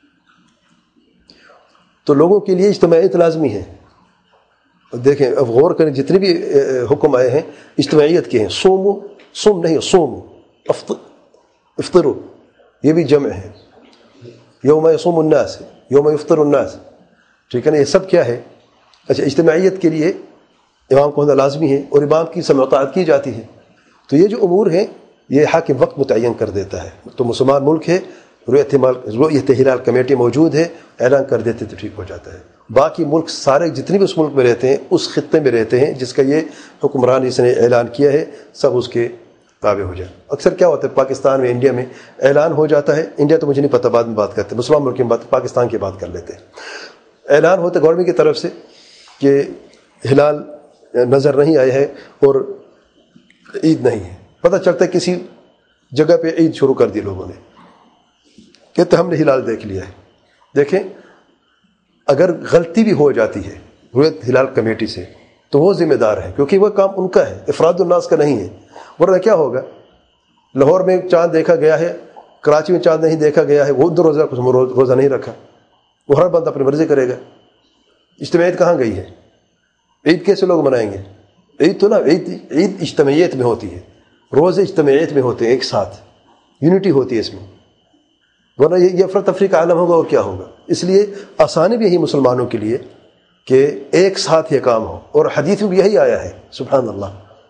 [SPEAKER 2] تو لوگوں کے لیے اجتماعیت لازمی ہے. دیکھیں اب غور کریں, جتنے بھی حکم آئے ہیں اجتماعیت کے ہیں. سومو, سوم نہیں سومو, افطرو یہ بھی جمع ہے. یوم یصوم الناس, یوم یفطر الناس, ٹھیک ہے نا, یہ سب کیا ہے؟ اچھا اجتماعیت کے لیے امام کو ہونا لازمی ہے, اور امام کی سمع و طاعت کی جاتی ہے. تو یہ جو امور ہیں یہ حاکم وقت متعین کر دیتا ہے. تو مسلمان ملک ہے, رؤیت ہلال کمیٹی موجود ہے, اعلان کر دیتے تو ٹھیک ہو جاتا ہے. باقی ملک سارے جتنے بھی اس ملک میں رہتے ہیں, اس خطے میں رہتے ہیں جس کا یہ حکمران اس نے اعلان کیا ہے, سب اس کے تابع ہو جائے. اکثر کیا ہوتا ہے پاکستان میں, انڈیا میں اعلان ہو جاتا ہے, انڈیا تو مجھے نہیں پتہ, بعد میں بات کرتے ہیں, مسلمان ملک میں بات, پاکستان کی بات کر لیتے ہیں. اعلان ہوتا ہے گورنمنٹ کی طرف سے کہ ہلال نظر نہیں آیا ہے اور عید نہیں ہے. پتہ چلتا ہے کسی جگہ پہ عید شروع کر دی لوگوں نے, کہتے ہم نے ہلال دیکھ لیا ہے. دیکھیں اگر غلطی بھی ہو جاتی ہے رؤیت ہلال کمیٹی سے تو وہ ذمہ دار ہے, کیونکہ وہ کام ان کا ہے, افراد الناس کا نہیں ہے. ورنہ کیا ہوگا, لاہور میں چاند دیکھا گیا ہے, کراچی میں چاند نہیں دیکھا گیا ہے, وہ دو روزہ روزہ نہیں رکھا, وہ ہر بند اپنی مرضی کرے گا. اجتماعیت کہاں گئی ہے؟ عید کیسے لوگ منائیں گے؟ عید تو نا عید عید اجتماعیت میں ہوتی ہے, روزے اجتماعیت میں ہوتے ہیں, ایک ساتھ یونٹی ہوتی ہے اس میں. ورنہ یہ افراتفری کا عالم ہوگا اور کیا ہوگا. اس لیے آسانی بھی یہی مسلمانوں کے لیے کہ ایک ساتھ یہ کام ہو, اور حدیث میں بھی یہی آیا ہے. سبحان اللہ.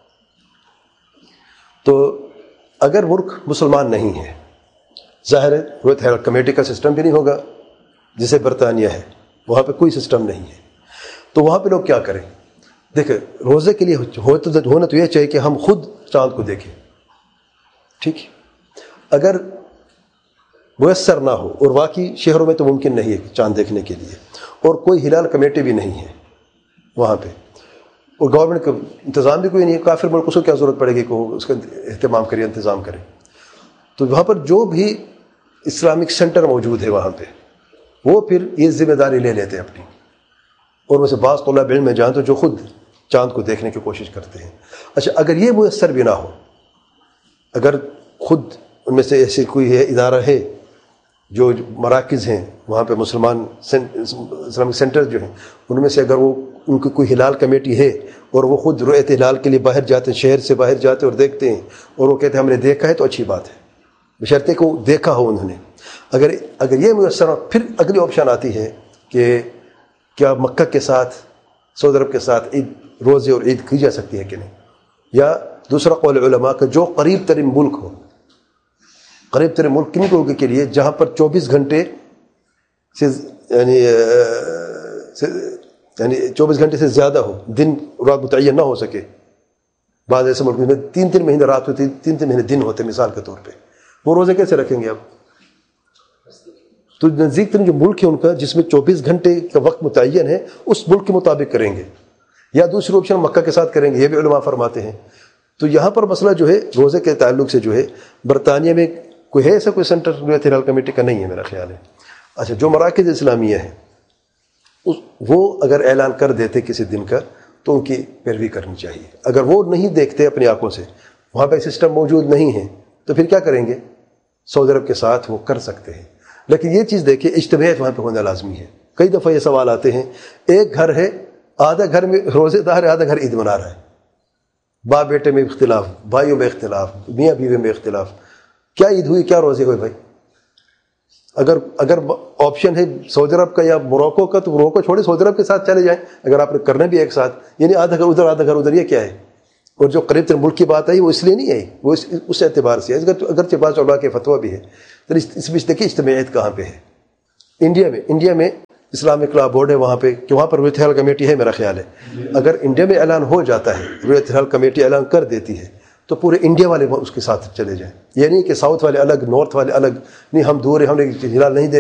[SPEAKER 2] تو اگر ملک مسلمان نہیں ہے, ظاہر ہے رؤیت ہلال کمیٹی کا سسٹم بھی نہیں ہوگا جسے برطانیہ ہے, وہاں پہ کوئی سسٹم نہیں ہے. تو وہاں پہ لوگ کیا کریں؟ دیکھیں روزے کے لیے ہونا تو یہ چاہیے کہ ہم خود چاند کو دیکھیں, ٹھیک ہے. اگر میسر نہ ہو, اور واقعی شہروں میں تو ممکن نہیں ہے چاند دیکھنے کے لیے, اور کوئی ہلال کمیٹی بھی نہیں ہے وہاں پہ, اور گورنمنٹ کا انتظام بھی کوئی نہیں ہے, کافر ملک اس کو کیا ضرورت پڑے گی کہ وہ اس کا اہتمام کرے, انتظام کرے. تو وہاں پر جو بھی اسلامک سینٹر موجود ہے وہاں پہ, وہ پھر یہ ذمہ داری لے لیتے ہیں اپنی, اور میں سے بعض طلاب علم میں جان تو جو خود چاند کو دیکھنے کی کوشش کرتے ہیں. اچھا اگر یہ میسر بھی نہ ہو, اگر خود ان میں سے ایسے کوئی ہے ادارہ ہے, جو مراکز ہیں وہاں پہ مسلمان اسلامک سینٹر جو ہیں, ان میں سے اگر وہ ان کی کوئی ہلال کمیٹی ہے اور وہ خود رؤیت ہلال کے لیے باہر جاتے ہیں, شہر سے باہر جاتے اور دیکھتے ہیں, اور وہ کہتے ہیں ہم نے دیکھا ہے, تو اچھی بات ہے, بشرطے کو دیکھا ہو انہوں نے. اگر اگر یہ میسر, پھر اگلی آپشن آتی ہے کہ کیا مکہ کے ساتھ, سعودی عرب کے ساتھ عید روزے اور عید کی جا سکتی ہے کہ نہیں. یا دوسرا قول علماء کا جو قریب ترین ملک ہو, قریب ترین ملک کن کو کے لیے جہاں پر چوبیس گھنٹے سے یعنی یعنی چوبیس گھنٹے سے زیادہ ہو, دن رات متعین نہ ہو سکے. بعض ایسے ملک میں تین تین مہینے رات ہوتی, تین تین مہینے دن ہوتے, مثال کے طور پہ وہ روزے کیسے رکھیں گے آپ؟ تو نزدیک ترین جو ملک ہے ان کا جس میں چوبیس گھنٹے کا وقت متعین ہے, اس ملک کے مطابق کریں گے, یا دوسری آپشن مکہ کے ساتھ کریں گے, یہ بھی علماء فرماتے ہیں. تو یہاں پر مسئلہ جو ہے روزے کے تعلق سے جو ہے, برطانیہ میں کوئی ہے ایسا کوئی سینٹر رؤیت ہلال کمیٹی کا نہیں ہے میرا خیال ہے. اچھا جو مراکز اسلامیہ ہیں وہ اگر اعلان کر دیتے کسی دن کا تو ان کی پیروی کرنی چاہیے. اگر وہ نہیں دیکھتے اپنی آنکھوں سے, وہاں پہ سسٹم موجود نہیں ہے, تو پھر کیا کریں گے؟ سعودی عرب کے ساتھ وہ کر سکتے ہیں. لیکن یہ چیز دیکھیں اجتماعیت وہاں پہ ہونا لازمی ہے. کئی دفعہ یہ سوال آتے ہیں, ایک گھر ہے, آدھا گھر میں روزے دار ہے, آدھا گھر عید منا رہا ہے, باپ بیٹے میں اختلاف, بھائیوں میں اختلاف, میاں بیوی میں اختلاف, کیا عید ہوئی کیا روزے ہوئے بھائی؟ اگر اگر آپشن ہے سعودی عرب کا یا موروکو کا تو موروکو چھوڑے سعودی عرب کے ساتھ چلے جائیں اگر آپ نے کرنا بھی ایک ساتھ. یعنی آدھا گھر ادھر آدھا گھر ادھر یہ کیا ہے؟ اور جو قریب تر ملک کی بات آئی وہ اس لیے نہیں ہے, وہ اس اس اعتبار سے ہے اگرچہ بعض علماء کے فتویٰ بھی ہے. تو اس بیچ دیکھیے اجتماعیت کہاں پہ ہے. انڈیا میں انڈیا میں اسلامک لا بورڈ ہے وہاں پہ کہ وہاں پر رویت حل کمیٹی ہے میرا خیال ہے. اگر انڈیا میں اعلان ہو جاتا ہے رویت حل کمیٹی اعلان کر دیتی ہے تو پورے انڈیا والے اس کے ساتھ چلے جائیں. یہ نہیں کہ ساؤتھ والے الگ نارتھ والے الگ, نہیں ہم دور ہیں ہم نے ہلال نہیں دے